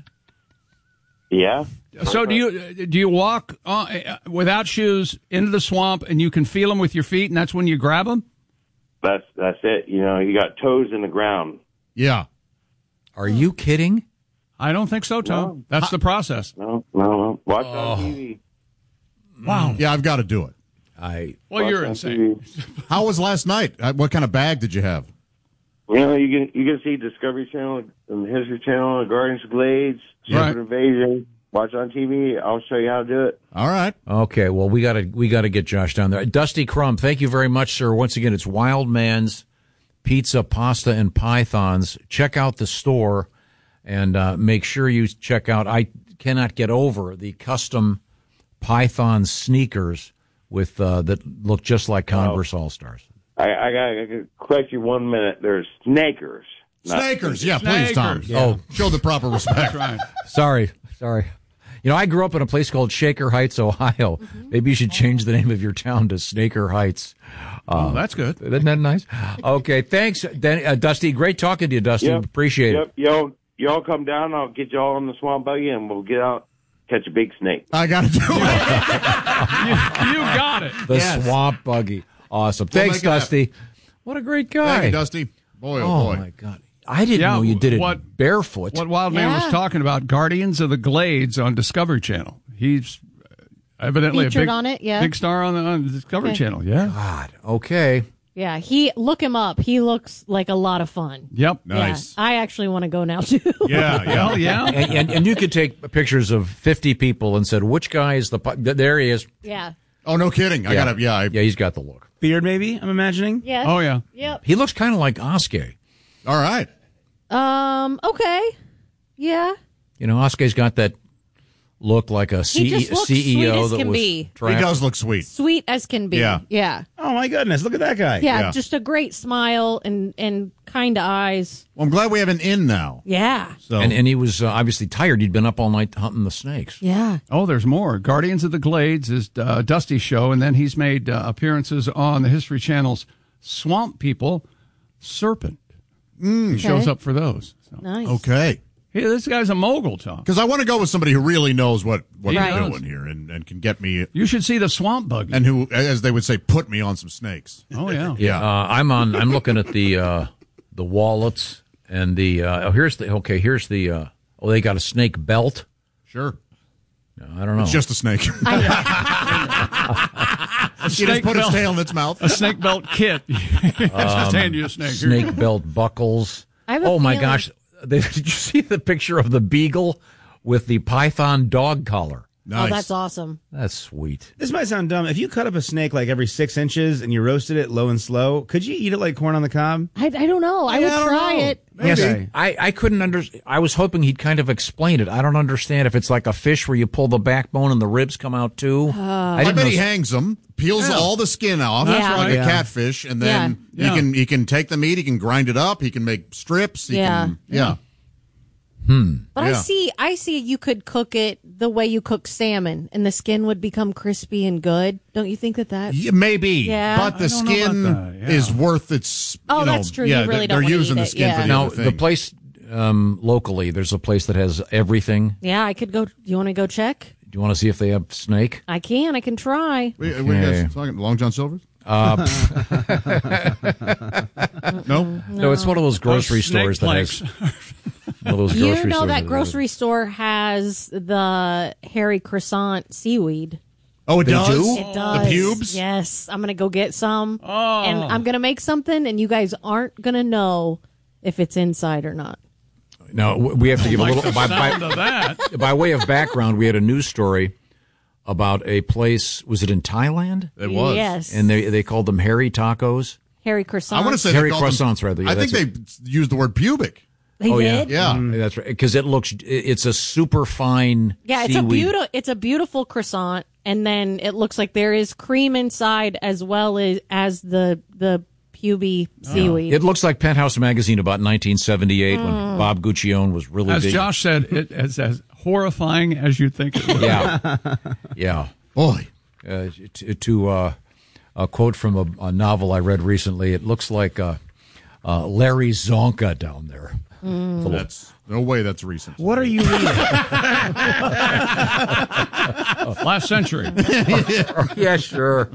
Yeah. So do you do you walk uh, without shoes into the swamp and you can feel them with your feet, and that's when you grab them? That's that's it. You know, you got toes in the ground. Yeah. Are you kidding? I don't think so, Tom. That's the process. No, no, no. Watch Oh. on T V. Wow. Yeah, I've got to do it. I. Well, you're insane. How was last night? Uh, What kind of bag did you have? You know, you can you can see Discovery Channel and the History Channel, and Guardians of Glades, Right. Secret Invasion. Watch on T V. I'll show you how to do it. All right. Okay, well we gotta we gotta get Josh down there. Dusty Crumb, thank you very much, sir. Once again, it's Wild Man's Pizza, Pasta, and Pythons. Check out the store and uh, make sure you check out. I cannot get over the custom Python sneakers with uh, that look just like Converse All Stars. I, I got to correct you one minute. There's snakers. not Snakers. Yeah, please, Tom. Snakers. Yeah. Oh, show the proper respect. Right. Sorry, sorry. You know, I grew up in a place called Shaker Heights, Ohio. Maybe you should change the name of your town to Snaker Heights. Uh, Oh, that's good. Isn't that nice? Okay, thanks, Dan, uh, Dusty. Great talking to you, Dusty. Yep. Appreciate Yep. it. Y'all, y'all come down. I'll get y'all on the swamp buggy, and we'll get out, catch a big snake. I got to do it. you, you got it. The Yes. swamp buggy. Awesome. We'll Thanks, make it happen. Dusty. What a great guy. Thank you, Dusty. Boy, oh, Oh, boy. my God. I didn't Yeah, know you did it what- barefoot. What Wild Man Yeah. was talking about, Guardians of the Glades on Discovery Channel. He's evidently Featured a big, on it, yeah. big star on the, on the Discovery Okay. Channel. Yeah. God. Okay. Yeah, he look him up. He looks like a lot of fun. Yep. Nice. Yeah, I actually want to go now too. Yeah, yeah. Hell yeah. and, and, and you could take pictures of fifty people and said, which guy is the... pu- There he is. yeah. Oh, no kidding. I Yeah. got to, yeah. I, Yeah, he's got the look. Beard, maybe, I'm imagining. Yes. Oh, yeah. Yep. He looks kind of like Oskay. All right. Um. Okay. Yeah. You know, Oskay's got that look like a He C- just looks C E O sweet as that can was be. trapped. He does look sweet. Sweet as can be. Yeah. Yeah. Oh, my goodness. Look at that guy. Yeah. Yeah. Just a great smile and and kind eyes. Well, I'm glad we have an in now. Yeah. So And, and he was uh, obviously tired. He'd been up all night hunting the snakes. Yeah. Oh, there's more. Guardians of the Glades is uh, Dusty's show, and then he's made uh, appearances on the History Channel's Swamp People Serpent. He shows Okay. up for those. So. Nice. okay. Hey, this guy's a mogul, Tom. Because I want to go with somebody who really knows what, what He they're does. doing here and, and can get me, You should see the Swamp Buggy. and who, as they would say, put me on some snakes. Oh, yeah. Yeah, uh, I'm on. I'm looking at the uh, the wallets and the. Uh, oh, here's the. Okay, here's the. Uh, oh, they got a snake belt. Sure. No, I don't know. It's just a snake. A He just snake put his belt, tail in its mouth. a snake belt kit. Just hand you a snake. Here. snake belt buckles. I have a Oh my feeling- gosh! They, did you see the picture of the beagle with the python dog collar? Oh, that's awesome. That's sweet. This might sound dumb. If you cut up a snake like every six inches and you roasted it low and slow, could you eat it like corn on the cob? I, I don't know. I Yeah, would I don't try know. it. Yes, Okay. I, I couldn't under. I was hoping he'd kind of explain it. I don't understand if it's like a fish where you pull the backbone and the ribs come out too. Uh, I, didn't bet know- he hangs them, peels Yeah. all the skin off, Yeah. like Yeah. a catfish, and then Yeah. he can he can take the meat, he can grind it up, he can make strips. He Yeah. Can, yeah. Hmm. But I Yeah. see, I see you could cook it the way you cook salmon, and the skin would become crispy and good. Don't you think that that? Yeah, maybe, Yeah. but the I don't know skin about that, yeah. is worth its. Oh, you know, that's true. You Yeah, really they- don't they're wanna using eat the it, skin yeah. for the Now other the thing. place um, locally, there's a place that has everything. Yeah, I could go. You want to go check? Do you want to see if they have snake? I can. I can try. We, we Okay. guys talking Long John Silver's? Uh, No, no, it's one of those grocery Those snake stores that has planks. one of those You grocery know stores that has- grocery store has the hairy croissant seaweed. Oh, it They does. do? It does. The pubes. Yes, I'm gonna go get some, Oh. and I'm gonna make something, and you guys aren't gonna know if it's inside or not. No, we have to give a Like little the by, sound by, of that. by way of background. We had a news story about a place. Was it in Thailand? It was. Yes, And they they called them hairy tacos. hairy croissant. I want to say Hairy they called them- croissants, rather. Yeah, I think that's they used the word pubic. They oh did? yeah, Yeah. Mm, that's right. Because it looks, it's a super fine. Yeah, it's seaweed. a beautiful. It's a beautiful croissant, and then it looks like there is cream inside as well as as the the puby seaweed. It looks like Penthouse Magazine about nineteen seventy-eight when Mm. Bob Guccione was really As big. Josh said, it is as horrifying as you think it would. Yeah, yeah. Boy, Uh, to to uh, a quote from a, a novel I read recently, it looks like uh, uh, Larry Zonka down there. Mm. Little- that's no way. That's recent. What are you reading? Last century. yeah, sure.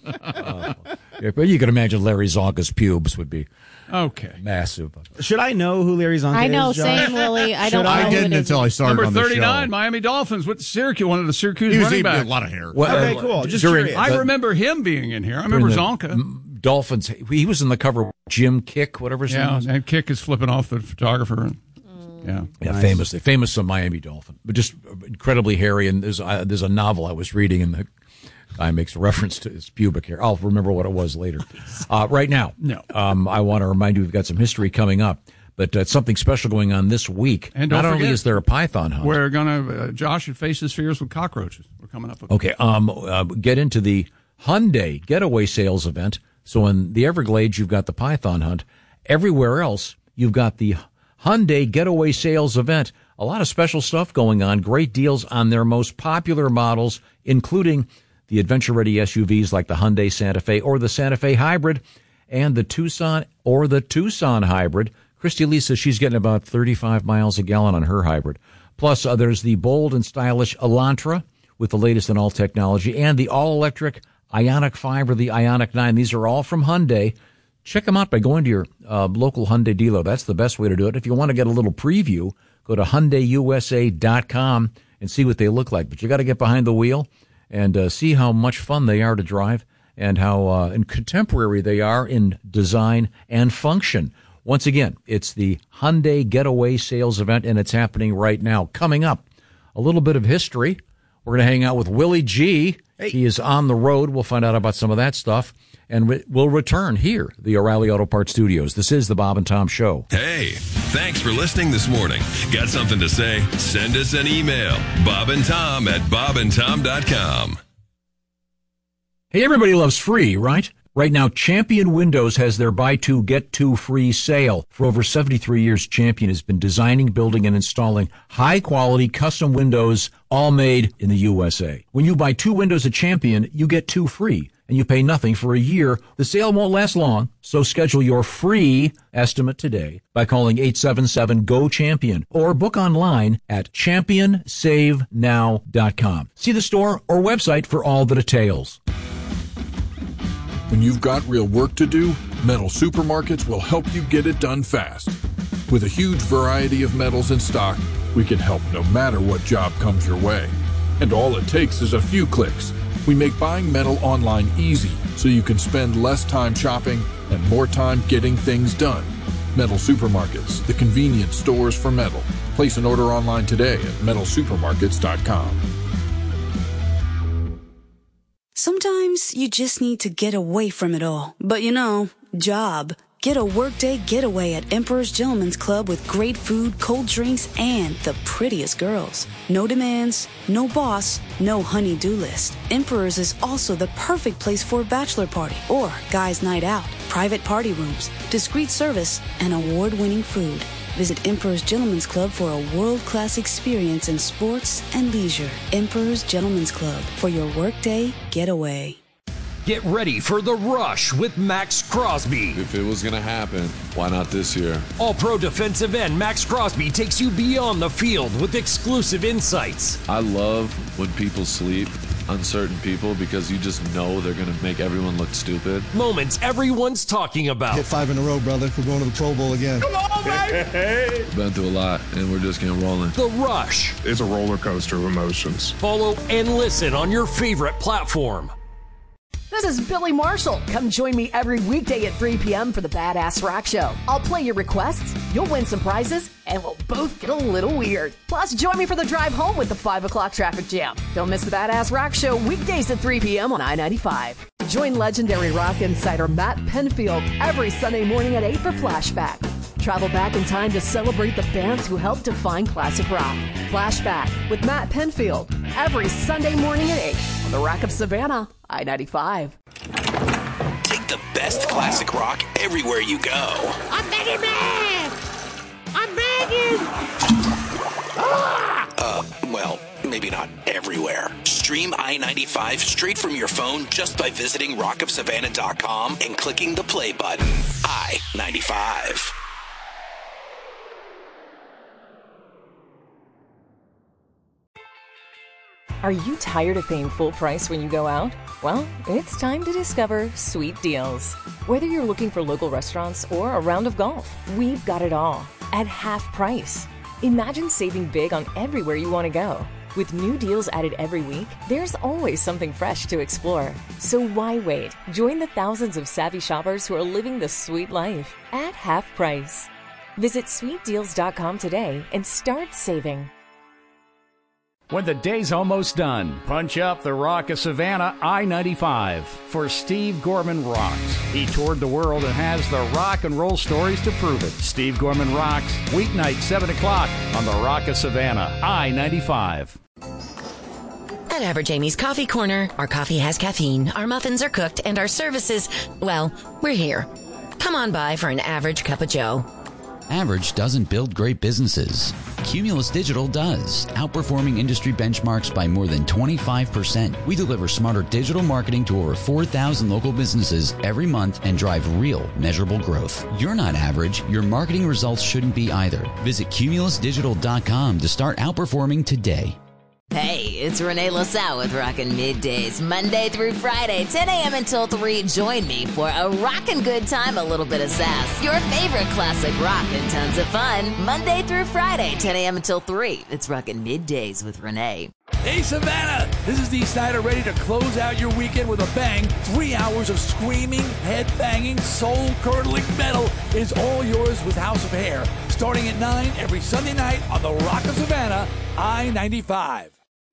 Uh, yeah, but you can imagine Larry Zonka's pubes would be Okay. massive. Should I know who Larry Zonka I know, is, Josh? same, Willie. I Should don't know. I who didn't it is. until I started Number on the thirty-nine, show. Miami Dolphins with Syracuse, one of the Syracuse He was running eating backs. a lot of hair. Well, Okay, uh, cool. Just during- curious. I the- remember him being in here. I remember during the Zonka. M- Dolphins. He was in the cover of Jim Kick, whatever his name Yeah, was. and Kick is flipping off the photographer. And, yeah. Yeah, Nice. famous, famous uh, Miami Dolphin, but just incredibly hairy. And there's uh, there's a novel I was reading, and the guy makes a reference to his pubic hair. I'll remember what it was later. Uh, right now, No. um, I want to remind you we've got some history coming up, but uh, something special going on this week. And don't Not only forget, is there a python hunt, We're going to, uh, Josh should face his fears with cockroaches. We're coming up with okay, um, uh, get into the Hyundai Getaway Sales event. So in the Everglades, you've got the python hunt. Everywhere else, you've got the Hyundai Getaway Sales event. A lot of special stuff going on. Great deals on their most popular models, including the adventure-ready S U Vs like the Hyundai Santa Fe or the Santa Fe Hybrid and the Tucson or the Tucson Hybrid. Christy Lee says she's getting about thirty-five miles a gallon on her hybrid. Plus, uh, there's the bold and stylish Elantra with the latest in all technology and the all-electric Ioniq five or the Ioniq nine. These are all from Hyundai. Check them out by going to your uh, local Hyundai dealer. That's the best way to do it. If you want to get a little preview, go to Hyundai U S A dot com and see what they look like. But you got to get behind the wheel and uh, see how much fun they are to drive and how uh, and contemporary they are in design and function. Once again, it's the Hyundai Getaway Sales event, and it's happening right now. Coming up, a little bit of history. We're going to hang out with Willie G. Hey. He is on the road. We'll find out about some of that stuff. And we'll return here, the O'Reilly Auto Parts Studios. This is the Bob and Tom Show. Hey, thanks for listening this morning. Got something to say? Send us an email. Bob and Tom at bob and tom dot com. Hey, everybody loves free, right? Right now, Champion Windows has their buy two, get two free sale. For over seventy-three years, Champion has been designing, building, and installing high-quality custom windows, all made in the U S A. When you buy two windows at Champion, you get two free, and you pay nothing for a year. The sale won't last long, so schedule your free estimate today by calling eight seven seven, G O, CHAMPION or book online at champion save now dot com. See the store or website for all the details. When you've got real work to do, Metal Supermarkets will help you get it done fast. With a huge variety of metals in stock, we can help no matter what job comes your way. And all it takes is a few clicks. We make buying metal online easy so you can spend less time shopping and more time getting things done. Metal Supermarkets, the convenience stores for metal. Place an order online today at metal supermarkets dot com. Sometimes you just need to get away from it all. But you know, job. Get a workday getaway at Emperor's Gentleman's Club with great food, cold drinks, and the prettiest girls. No demands, no boss, no honey-do list. Emperor's is also the perfect place for a bachelor party or guys' night out. Private party rooms, discreet service, and award-winning food. Visit Emperor's Gentleman's Club for a world-class experience in sports and leisure. Emperor's Gentleman's Club for your workday getaway. Get ready for The Rush with Max Crosby. If it was going to happen, why not this year? All-pro defensive end Max Crosby takes you beyond the field with exclusive insights. I love when people sleep, uncertain people, because you just know they're going to make everyone look stupid. Moments everyone's talking about. Hit five in a row, brother. We're going to the Pro Bowl again. Come on, baby! Been through a lot, and we're just getting rolling. The Rush. It's a roller coaster of emotions. Follow and listen on your favorite platform. This is Billy Marshall. Come join me every weekday at three p.m. for the Badass Rock Show. I'll play your requests, you'll win some prizes, and we'll both get a little weird. Plus, join me for the drive home with the five o'clock traffic jam. Don't miss the Badass Rock Show weekdays at three p.m. on I ninety-five. Join legendary rock insider Matt Penfield every Sunday morning at eight for Flashback. Travel back in time to celebrate the bands who helped define classic rock. Flashback with Matt Penfield every Sunday morning at eight on the Rock of Savannah, I ninety-five. Take the best classic rock everywhere you go. I'm begging, man! I'm begging! Ah! Uh, well, maybe not everywhere. Stream I ninety-five straight from your phone just by visiting rock of savannah dot com and clicking the play button. I ninety-five. Are you tired of paying full price when you go out? Well, it's time to discover Sweet Deals. Whether you're looking for local restaurants or a round of golf, we've got it all at half price. Imagine saving big on everywhere you want to go. With new deals added every week, there's always something fresh to explore. So why wait? Join the thousands of savvy shoppers who are living the sweet life at half price. Visit sweet deals dot com today and start saving. When the day's almost done, punch up the Rock of Savannah I ninety-five for Steve Gorman Rocks. He toured the world and has the rock and roll stories to prove it. Steve Gorman Rocks, weeknight seven o'clock on the Rock of Savannah I ninety-five. At Average Amy's Coffee Corner, our coffee has caffeine, our muffins are cooked, and our services, well, we're here. Come on by for an average cup of joe. Average doesn't build great businesses. Cumulus Digital does, outperforming industry benchmarks by more than twenty-five percent. We deliver smarter digital marketing to over four thousand local businesses every month and drive real, measurable growth. You're not average. Your marketing results shouldn't be either. Visit cumulus digital dot com to start outperforming today. Hey, it's Renee LaSalle with Rockin' Middays, Monday through Friday, ten a.m. until three. Join me for a rockin' good time, a little bit of sass, your favorite classic rock, and tons of fun. Monday through Friday, ten a.m. until three. It's Rockin' Middays with Renee. Hey, Savannah! This is Dee Snider ready to close out your weekend with a bang. Three hours of screaming, head-banging, soul-curdling metal is all yours with House of Hair. Starting at nine every Sunday night on the Rock of Savannah, I ninety-five.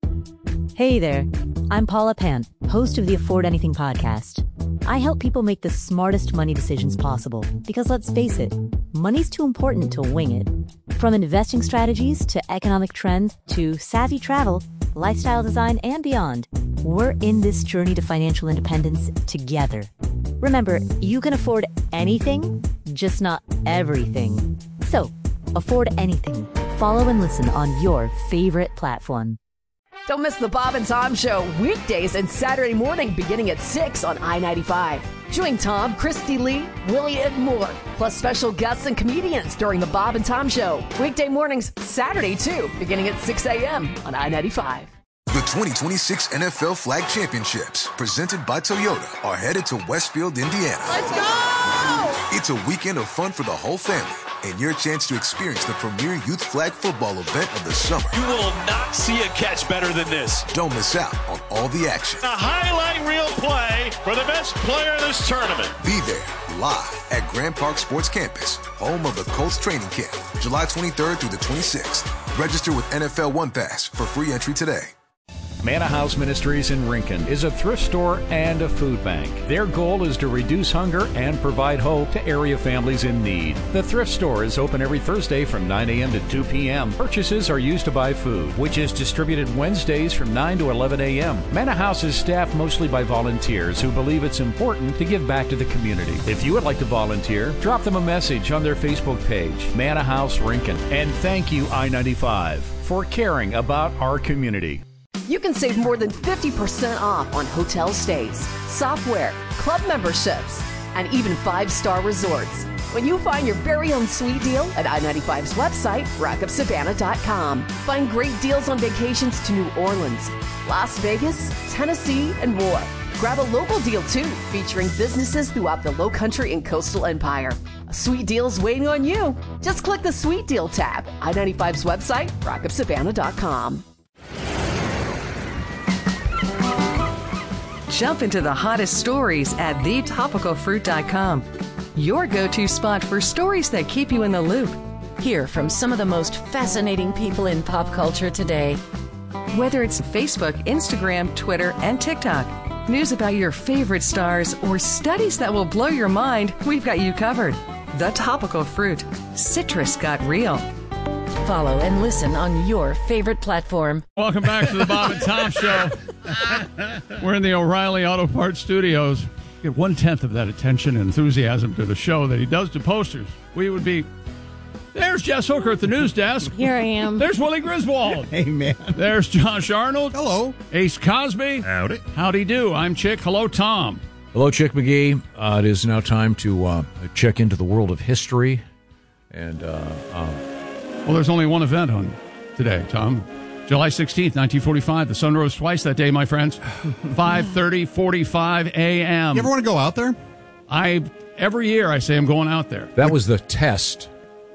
Hey there, I'm Paula Pant, host of the Afford Anything podcast. I help people make the smartest money decisions possible because let's face it, money's too important to wing it. From investing strategies to economic trends to savvy travel, lifestyle design, and beyond, we're in this journey to financial independence together. Remember, you can afford anything, just not everything. So, afford anything. Follow and listen on your favorite platform. Don't miss the Bob and Tom Show weekdays and Saturday morning beginning at six on I ninety-five. Join Tom, Christy Lee, Willie, and more, plus special guests and comedians during the Bob and Tom Show. Weekday mornings, Saturday too, beginning at six a.m. on I ninety-five. The twenty twenty-six N F L Flag Championships, presented by Toyota, are headed to Westfield, Indiana. Let's go! It's a weekend of fun for the whole family and your chance to experience the premier youth flag football event of the summer. You will not see a catch better than this. Don't miss out on all the action. A highlight reel play for the best player in this tournament. Be there live at Grand Park Sports Campus, home of the Colts training camp, July twenty-third through the twenty-sixth. Register with N F L One Pass for free entry today. Manna House Ministries in Rincon is a thrift store and a food bank. Their goal is to reduce hunger and provide hope to area families in need. The thrift store is open every Thursday from nine a.m. to two p.m. Purchases are used to buy food, which is distributed Wednesdays from nine to eleven a.m. Manna House is staffed mostly by volunteers who believe it's important to give back to the community. If you would like to volunteer, drop them a message on their Facebook page, Manna House Rincon. And thank you, I ninety-five, for caring about our community. You can save more than fifty percent off on hotel stays, software, club memberships, and even five-star resorts when you find your very own sweet deal at I ninety-five's website, rock of savannah dot com. Find great deals on vacations to New Orleans, Las Vegas, Tennessee, and more. Grab a local deal, too, featuring businesses throughout the Lowcountry and Coastal Empire. A sweet deal's waiting on you. Just click the Sweet Deal tab. I ninety-five's website, rock of savannah dot com. Jump into the hottest stories at the topical fruit dot com. Your go-to spot for stories that keep you in the loop. Hear from some of the most fascinating people in pop culture today. Whether it's Facebook, Instagram, Twitter, and TikTok, news about your favorite stars, or studies that will blow your mind, we've got you covered. The Topical Fruit. Citrus got real. Follow and listen on your favorite platform. Welcome back to the Bob and Tom Show. We're in the O'Reilly Auto Parts Studios. Get one-tenth of that attention and enthusiasm to the show that he does to posters. We would be... There's Jess Hooker at the news desk. Here I am. There's Willie Griswold. Hey, man. There's Josh Arnold. Hello. Ace Cosby. Howdy. Howdy do. I'm Chick. Hello, Tom. Hello, Chick McGee. Uh, it is now time to uh, check into the world of history. And, uh, uh, well, there's only one event on today, Tom. July sixteenth, nineteen forty-five. The sun rose twice that day, my friends. five thirty, forty-five a.m. You ever want to go out there? I Every year I say I'm going out there. That was the test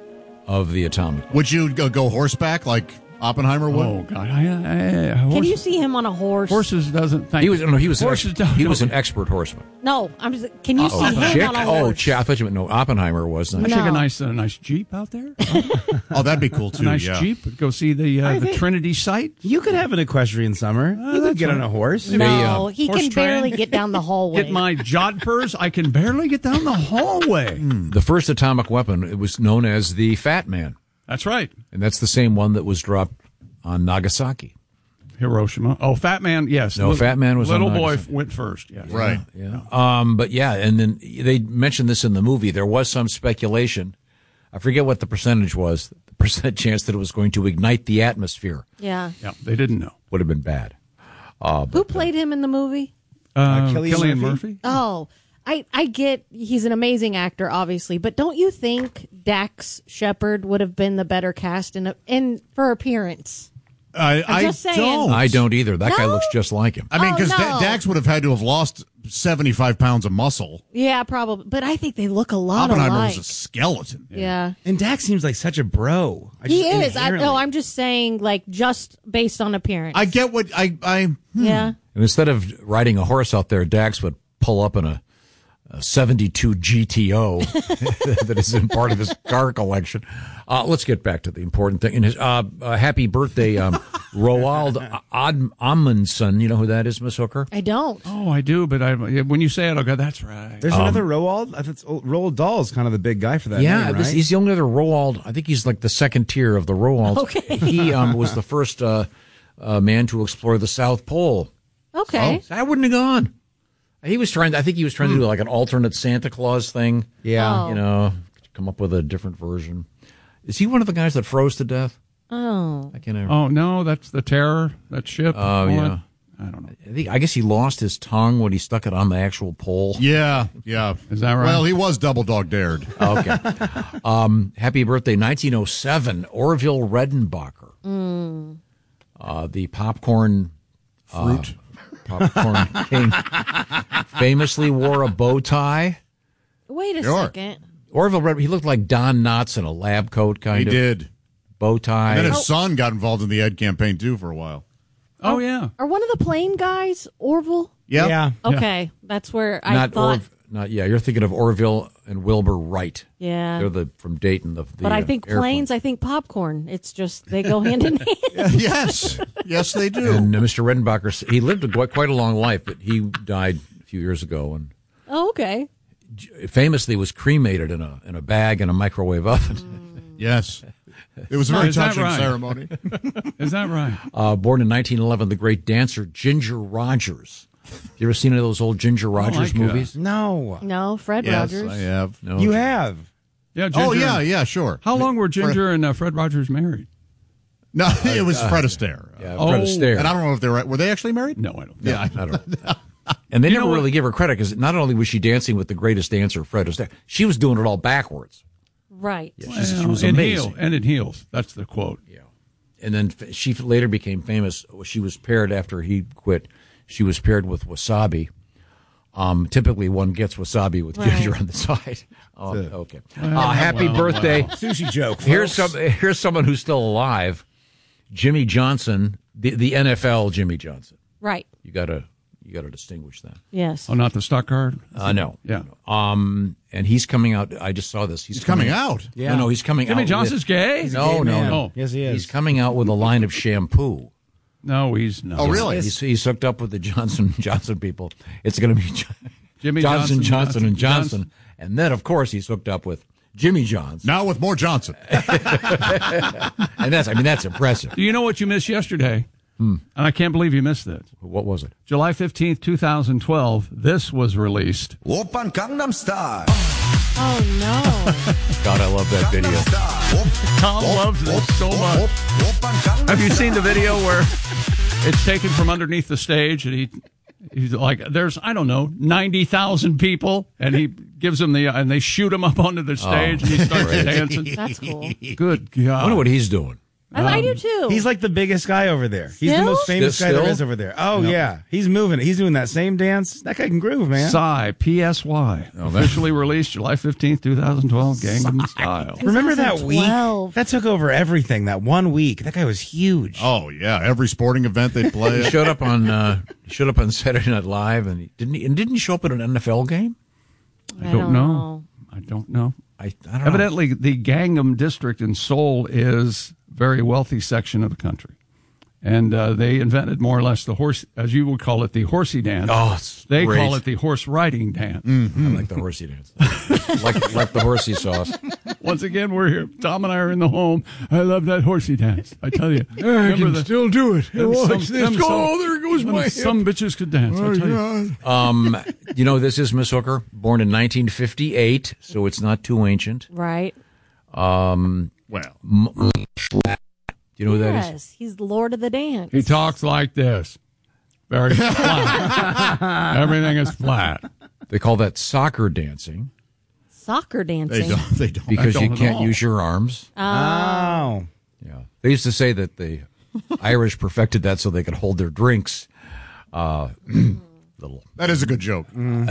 of the atomic. Would you go, go horseback like Oppenheimer would? Oh, God. I, I, I, horse, Can you see him on a horse? Horses doesn't think. He was, no, he was, horses an, don't, he was don't. an expert horseman. No, I'm just, can you Uh-oh. see him Chick? on a horse? Oh, Chick, I thought you meant no, Oppenheimer was. I Not. take No. a nice, a nice Jeep out there. Oh, that'd be cool, too. A nice yeah. Jeep. Go see the uh, the think- Trinity site. You could have an equestrian summer. Uh, you could that's get right. on a horse. No, uh, he horse can train. barely get down the hallway. Get my jodhpurs. I can barely get down the hallway. The first atomic weapon, it was known as the Fat Man. That's right. And that's the same one that was dropped on Nagasaki. Hiroshima. Oh, Fat Man, yes. No, Little- Fat Man was Little on boy Nagasaki. went first, yes. Right. Yeah. Um, but yeah, and then they mentioned this in the movie. There was some speculation. I forget what the percentage was. The percent chance that it was going to ignite the atmosphere. Yeah. Yeah, they didn't know. Would have been bad. Uh, Who but, played him in the movie? Uh, Cillian Cillian Murphy? Murphy? Oh, I, I get he's an amazing actor, obviously, but don't you think Dax Shepard would have been the better cast in, a, in for appearance? I, I'm I just saying. don't. I don't either. That guy No? looks just like him. I mean, Oh, because no. Dax would have had to have lost seventy-five pounds of muscle. Yeah, probably. But I think they look a lot Oppenheimer alike. was a skeleton. Yeah. And Dax seems like such a bro. I He just is. I, inherently- no, I'm just saying, like, just based on appearance. I get what I. I hmm. Yeah. And instead of riding a horse out there, Dax would pull up in a, a seventy-two G T O that is in part of his car collection. Uh, let's get back to the important thing. In his, uh, uh, happy birthday, um, Roald Ad- Amundsen. You know who that is, Miss Hooker? I don't. Oh, I do, but I, when you say it, I'll go, that's right. There's Um, another Roald. I think Roald Dahl is kind of the big guy for that. Yeah, name, this, right? he's the only other Roald. I think he's like the second tier of the Roalds. Okay. He um, was the first uh, uh, man to explore the South Pole. Okay. So I wouldn't have gone. He was trying. I think he was trying to do like an alternate Santa Claus thing. Yeah. Oh. You know, come up with a different version. Is he one of the guys that froze to death? Oh. I can't. Ever... Oh, no, that's the Terror, that ship. Oh all yeah. that. I don't know. I think. I guess he lost his tongue when he stuck it on the actual pole. Yeah, yeah. Is that right? Well, he was double dog dared. Okay. um, happy birthday, nineteen oh seven, Orville Redenbacher. Mm. Uh, the popcorn Fruit. Uh, popcorn king famously wore a bow tie. Wait a Sure. second. Orville Red, he looked like Don Knotts in a lab coat, kind He of. did. Bow tie. And then his Oh. son got involved in the Ed campaign, too, for a while. Oh, yeah. Are one of the plane guys Orville? Yeah. Yeah. Okay. That's where I not thought. Orv, not yeah. You're thinking of Orville and Wilbur Wright. Yeah. They're the from Dayton. The, the but I uh, think airplane. planes, I think popcorn. It's just, they go hand in hand. Yes. Yes, they do. And uh, Mister Redenbacher, he lived a, quite, quite a long life, but he died a few years ago and Oh, okay. famously was cremated in a in a bag in a microwave oven. Mm. Yes. It was a very Is that touching right? ceremony. Is that right? Uh, born in nineteen eleven, the great dancer Ginger Rogers. You ever seen any of those old Ginger Rogers like, uh, movies? No. No, Fred Yes, Rogers. I have. No. You have. Yeah, Ginger. Oh, yeah, yeah, sure. How long were Ginger and uh, Fred Rogers married? No, it was Fred Astaire. Yeah, Oh. Fred Astaire. And I don't know if they were, were they actually married? No, I don't. Yeah, I don't know. And they You never know what- really give her credit because not only was she dancing with the greatest dancer, Fred Astaire, she was doing it all backwards. Right. Yeah, she's- she Well, was in amazing. heel, and in heels. That's the quote. Yeah. And then f- she later became famous. She was paired after he quit. She was paired with Wasabi. Um, typically, one gets Wasabi with Right. ginger on the side. Oh, okay. Well, uh, happy well, birthday. well. Sushi joke. Here's folks. some. Here's someone who's still alive. Jimmy Johnson, the the N F L Jimmy Johnson. Right. You gotta you gotta distinguish that. Yes. Oh, not the stock card? Uh, no. Yeah. Um, and he's coming out. I just saw this. He's, He's coming out? Yeah. No, no, he's coming Jimmy out. Johnson's with, gay? He's a No, gay no, man. no. Yes, he is. He's coming out with a line of shampoo. No, he's not. Oh, really? He's, he's hooked up with the Johnson Johnson people. It's going to be Jo- Jimmy Johnson, Johnson, Johnson, and Johnson, Johnson. Johnson. And then, of course, he's hooked up with Jimmy Johnson. Now with more Johnson. And that's, I mean, that's impressive. Do you know what you missed yesterday? Hmm. And I can't believe you missed it. What was it? July fifteenth, twenty twelve, this was released. Oppan Gangnam Style. Oh, no. God, I love that video. Tom loves this so much. Have you seen the video where it's taken from underneath the stage and he he's like, there's, I don't know, ninety thousand people, and he gives them the, and they shoot him up onto the stage, Oh, and he starts great. dancing. That's cool. Good God. I wonder what he's doing. I, I do too. He's like the biggest guy over there. He's the Still? most famous Still? guy there Still? is over there. Oh, yeah. He's moving it. He's doing that same dance. That guy can groove, man. Psy, P S Y, officially released July fifteenth, twenty twelve, Gangnam Style. Remember that week? twenty twelve. That took over everything. That one week. That guy was huge. Oh, yeah. Every sporting event they play. He showed up on uh, he showed up on Saturday Night Live, and he didn't. He, and didn't he show up at an N F L game? I I don't don't know. know. I don't know. I, I don't Evidently, the Gangnam district in Seoul is a very wealthy section of the country. And uh, they invented more or less the horse, as you would call it, the horsey dance. Oh, it's they great. call it the horse riding dance. know. I like the horsey dance. like like the horsey sauce. Once again, we're here. Tom and I are in the home. I love that horsey dance. I tell you. I Remember can the- still do it. them Watch some- this. them Go, some- oh, there goes them my hip. Some bitches could dance. I tell you. Um, you know, this is Miss Hooker, born in nineteen fifty-eight, so it's not too ancient. Right. Um, Well, m- you know who that is? Yes. He's the Lord of the Dance. He talks like this. Very flat. Everything is flat. They call that soccer dancing Soccer dancing. they don't. They don't. because don't you at can't all. use your arms. Oh. Yeah, they used to say that the Irish perfected that so they could hold their drinks. Uh, little That is a good joke.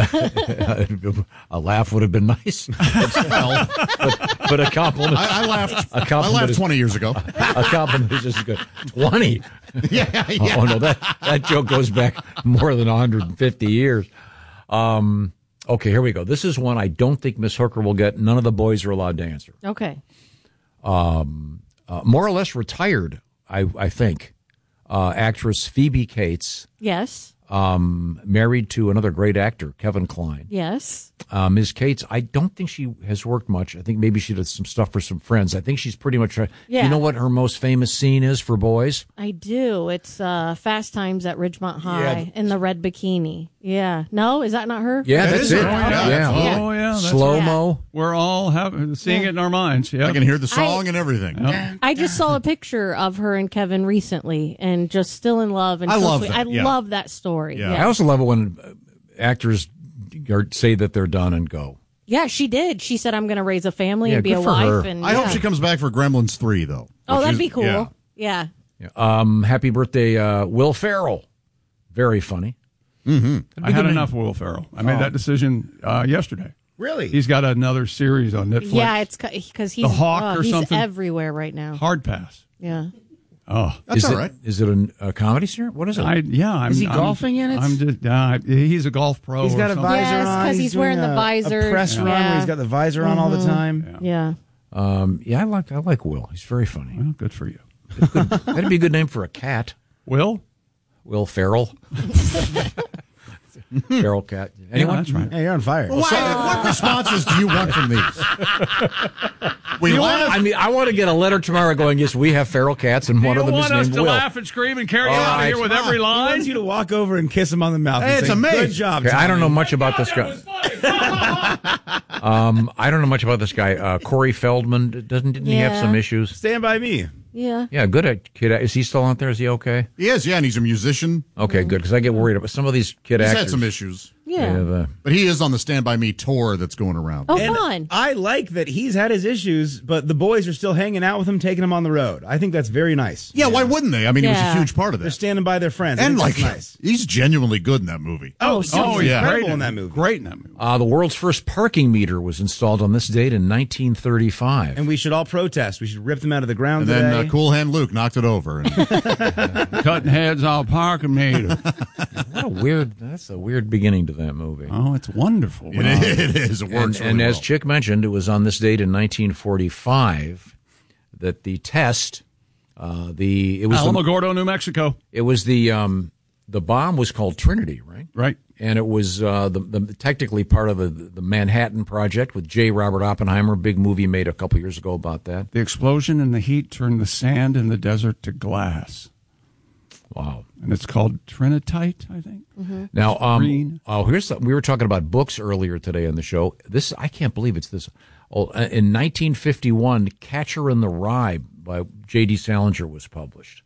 a laugh would have been nice, well, but, but a compliment. I, I laughed. A I compliment laughed is- twenty years ago. A compliment is just good. Twenty. Yeah, yeah. Oh no, that that joke goes back more than one hundred fifty years. Um, okay, here we go. This is one I don't think Miss Hooker will get. None of the boys are allowed to answer. Okay. Um, uh, more or less retired, I, I think. Uh, actress Phoebe Cates, Yes. um, married to another great actor, Kevin Kline. Yes. Uh, Miz Cates, I don't think she has worked much. I think maybe she did some stuff for some friends. I think she's pretty much. Uh, Yeah. You know what her most famous scene is for boys? I do. It's uh, Fast Times at Ridgemont High Yeah. in the red bikini. Yeah. No, is that not her? Yeah, That that's is it. her. Oh, yeah. yeah. Oh, yeah. That's Slow mo. We're all having, seeing it in our minds. Yeah. I can hear the song and everything. Yep. I just saw a picture of her and Kevin recently, and just still in love. And I so love sweet. that, I yeah. love that story. Yeah. Yeah. I also love it when uh, actors are, say that they're done and go. Yeah, she did. She said, "I'm going to raise a family Yeah, and be good a for wife." her. And I yeah. hope she comes back for Gremlins three, though. Oh, Which that'd is- be cool. yeah. Yeah. Yeah. Um, happy birthday, uh, Will Ferrell. Very funny. Mm-hmm. I had enough of Will Ferrell. I made Oh. that decision uh, yesterday. Really? He's got another series on Netflix. Yeah, it's because he's The Hawk oh, or he's something? everywhere right now. Hard pass. Yeah. Oh, That's is all it, right. Is it a, a comedy series? What is it? I, yeah, I'm, Is he I'm, golfing in it? I'm just, uh, he's a golf pro. He's got or a something. visor Yes, on. 'cause he's wearing doing the a- visor. A press Yeah. run where he's got the visor on all the time. Yeah. Um, yeah, I like I like Will. He's very funny. Well, good for you. Good. That'd be a good name for a cat. Will? Will Ferrell. Feral cat. Anyone? Yeah, that's right. Hey, you're on fire. Well, so, what responses do you want from these? We You laugh. want- I mean, I want to get a letter tomorrow going, yes, we have feral cats, and one you of them is want us named to Will. laugh and scream and carry you All out of right. here with every He line? wants you to walk over and kiss him on the mouth. Hey, and it's say, amazing. Good job, Okay, I don't know Tommy." much about this guy. um, I don't know much about this guy. Uh, Corey Feldman, doesn't didn't he have Yeah. some issues? Stand by me. Yeah. Yeah, good at kid. Is he still out there? Is he okay? He is, yeah, and he's a musician. Okay, good. Because I get worried about some of these kid He's actors. had some issues. Yeah. They have, uh, But he is on the Stand By Me tour that's going around. Oh, And fun. I like that he's had his issues, but the boys are still hanging out with him, taking him on the road. I think that's very nice. Yeah, why wouldn't they? I mean, he was Yeah. a huge part of They're that. standing by their friends. I And, think like, that's nice. he's genuinely good in that movie. Oh, Oh, he's yeah. incredible Great in that movie. Great in that movie. uh, the world's first parking meter was installed on this date in nineteen thirty-five. And we should all protest. We should rip them out of the ground And then today. uh, Cool Hand Luke knocked it over. And Cutting heads off parking meter. What a weird. That's a weird beginning to that movie. Oh, it's wonderful. it, it is. It And, works and really as well. Chick mentioned, it was on this date in nineteen forty-five that the test, uh, the it was the, Alamogordo, New Mexico. it was the um, the bomb was called Trinity, right? Right. And it was uh, the, the technically part of the, the Manhattan Project with J. Robert Oppenheimer. Big movie made a couple years ago about that. The explosion and the heat turned the sand in the desert to glass. Wow. And it's called Trinitite, I think. Now, um, Green. oh, here's the, we were talking about books earlier today on the show. This I can't believe it's this. Oh, in nineteen fifty-one, Catcher in the Rye by J D. Salinger was published.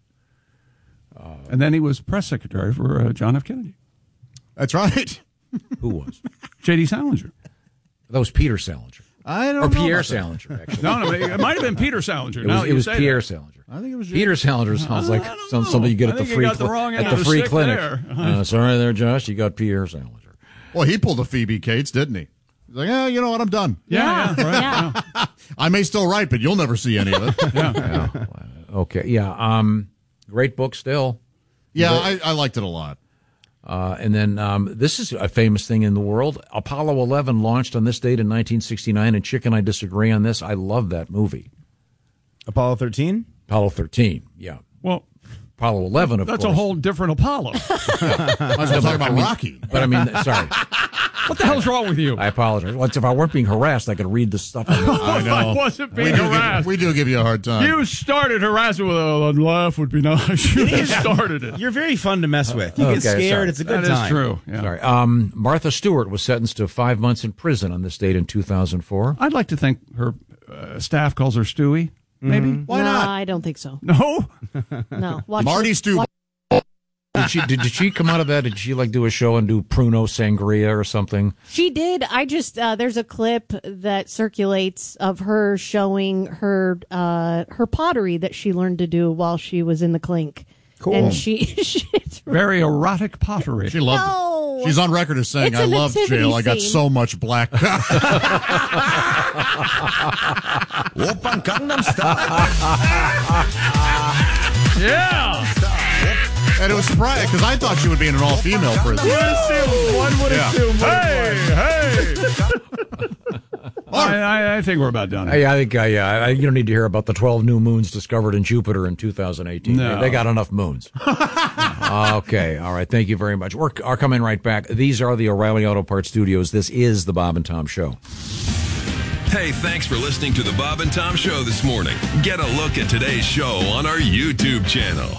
And then he was press secretary for uh, John F. Kennedy. That's right. Who was? J D. Salinger. That was Peter Salinger. I don't Or know. Pierre about that. Salinger, actually. No, no, it might have been Peter Salinger. It now was, that it you was say Pierre that. Salinger. I think it was Peter Salinger sounds like some, somebody you get I at the think you free got the wrong end at of the the free stick clinic. there. Uh, sorry there, Josh. You got Pierre Salinger. Well, he pulled a Phoebe Cates, didn't he? He's like, yeah, you know what? I'm done. Yeah, yeah, right. Yeah. I may still write, but you'll never see any of it. Yeah. Yeah. Okay. Yeah. Um, great book still. Yeah, I, I liked it a lot. Uh, and then um, this is a famous thing in the world. Apollo eleven launched on this date in nineteen sixty-nine, and Chick and I disagree on this. I love that movie. Apollo thirteen? Apollo thirteen, yeah. Well, Apollo eleven, of that's course. a whole different Apollo. Might as well talk about Rocky. But I mean, sorry. What the hell's wrong with you? I apologize. Well, if I weren't being harassed, I could read the stuff. On I know. I wasn't We being do, give, harassed. we do give you a hard time. You started harassing with a laugh would be nice. You started it. You're very fun to mess with. You Okay, get scared. sorry. It's a good That time. is true. Yeah. Sorry. Um, Martha Stewart was sentenced to five months in prison on this date in two thousand four. I'd like to think her uh, staff calls her Stewie. Maybe. Why no, not? I don't think so. No. No. Watch Marty her- Stu. watch- Did she did, did she come out of that? Did she like do a show and do Pruno Sangria or something? She did. I just uh, there's a clip that circulates of her showing her uh, her pottery that she learned to do while she was in the clink. Cool. And she, she it's Very erotic pottery. She loved No. it. She's on record as saying, It's I a loved nativity jail. I got scene. so much black. Oppan Gangnam Style. Yeah. And it was surprising because I thought she would be in an all-female prison. One would Yeah. assume. Hey, hey. I, I, I think we're about done. I, I think uh, yeah, I, you don't need to hear about the twelve new moons discovered in Jupiter in two thousand eighteen. No. They, they got enough moons. Okay, all right. Thank you very much. We're, are coming right back. These are the O'Reilly Auto Parts Studios. This is the Bob and Tom Show. Hey, thanks for listening to the Bob and Tom Show this morning. Get a look at today's show on our YouTube channel.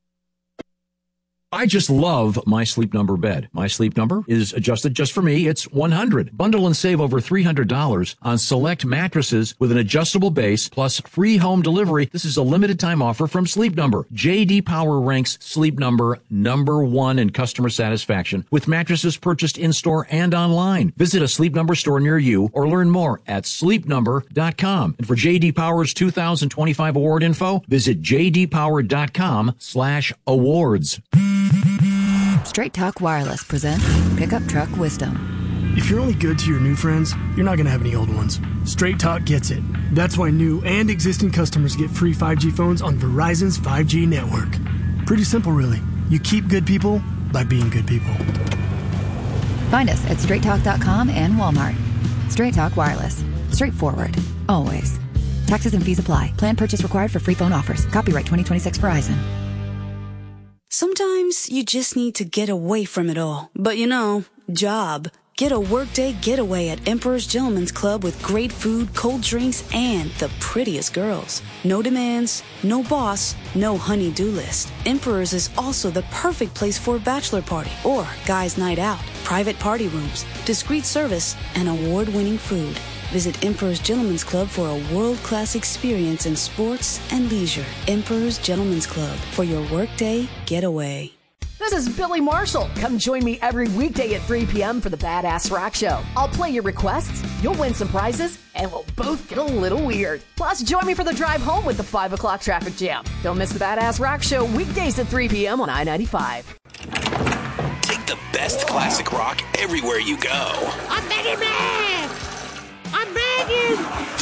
I just love My Sleep Number bed. My Sleep Number is adjusted just for me. It's one hundred. Bundle and save over three hundred dollars on select mattresses with an adjustable base plus free home delivery. This is a limited time offer from Sleep Number. J D Power ranks Sleep Number number one in customer satisfaction with mattresses purchased in-store and online. Visit a Sleep Number store near you or learn more at sleep number dot com. And for J D Power's two thousand twenty-five award info, visit j d power dot com slash awards. Straight Talk Wireless presents Pickup Truck Wisdom. If you're only good to your new friends, you're not going to have any old ones. Straight Talk gets it. That's why new and existing customers get free five G phones on Verizon's five G network. Pretty simple, really. You keep good people by being good people. Find us at straight talk dot com and Walmart. Straight Talk Wireless. Straightforward. Always. Taxes and fees apply. Plan purchase required for free phone offers. Copyright twenty twenty-six Verizon. Sometimes you just need to get away from it all. But you know, job. Get a workday getaway at Emperor's Gentleman's Club with great food, cold drinks, and the prettiest girls. No demands, no boss, no honey-do list. Emperor's is also the perfect place for a bachelor party or guys' night out. Private party rooms, discreet service, and award-winning food. Visit Emperor's Gentleman's Club for a world-class experience in sports and leisure. Emperor's Gentleman's Club for your workday getaway. This is Billy Marshall. Come join me every weekday at three p.m. for the Badass Rock Show. I'll play your requests, you'll win some prizes, and we'll both get a little weird. Plus, join me for the drive home with the five o'clock traffic jam. Don't miss the Badass Rock Show weekdays at three p.m. on I ninety-five. Take the best classic rock everywhere you go. I'm begging, man! I'm begging!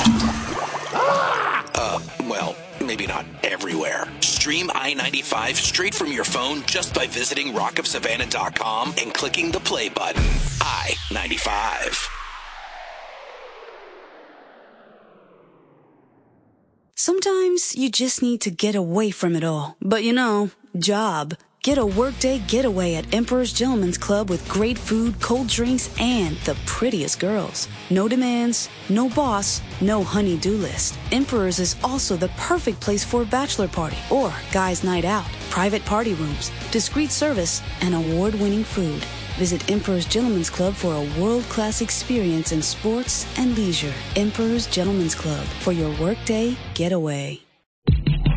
Ah! Uh, well, maybe not everywhere. Stream I ninety-five straight from your phone just by visiting rock of savannah dot com and clicking the play button. I ninety-five. Sometimes you just need to get away from it all. But you know, job. Get a workday getaway at Emperor's Gentleman's Club with great food, cold drinks, and the prettiest girls. No demands, no boss, no honey-do list. Emperor's is also the perfect place for a bachelor party or guys' night out. Private party rooms, discreet service, and award-winning food. Visit Emperor's Gentleman's Club for a world-class experience in sports and leisure. Emperor's Gentleman's Club for your workday getaway.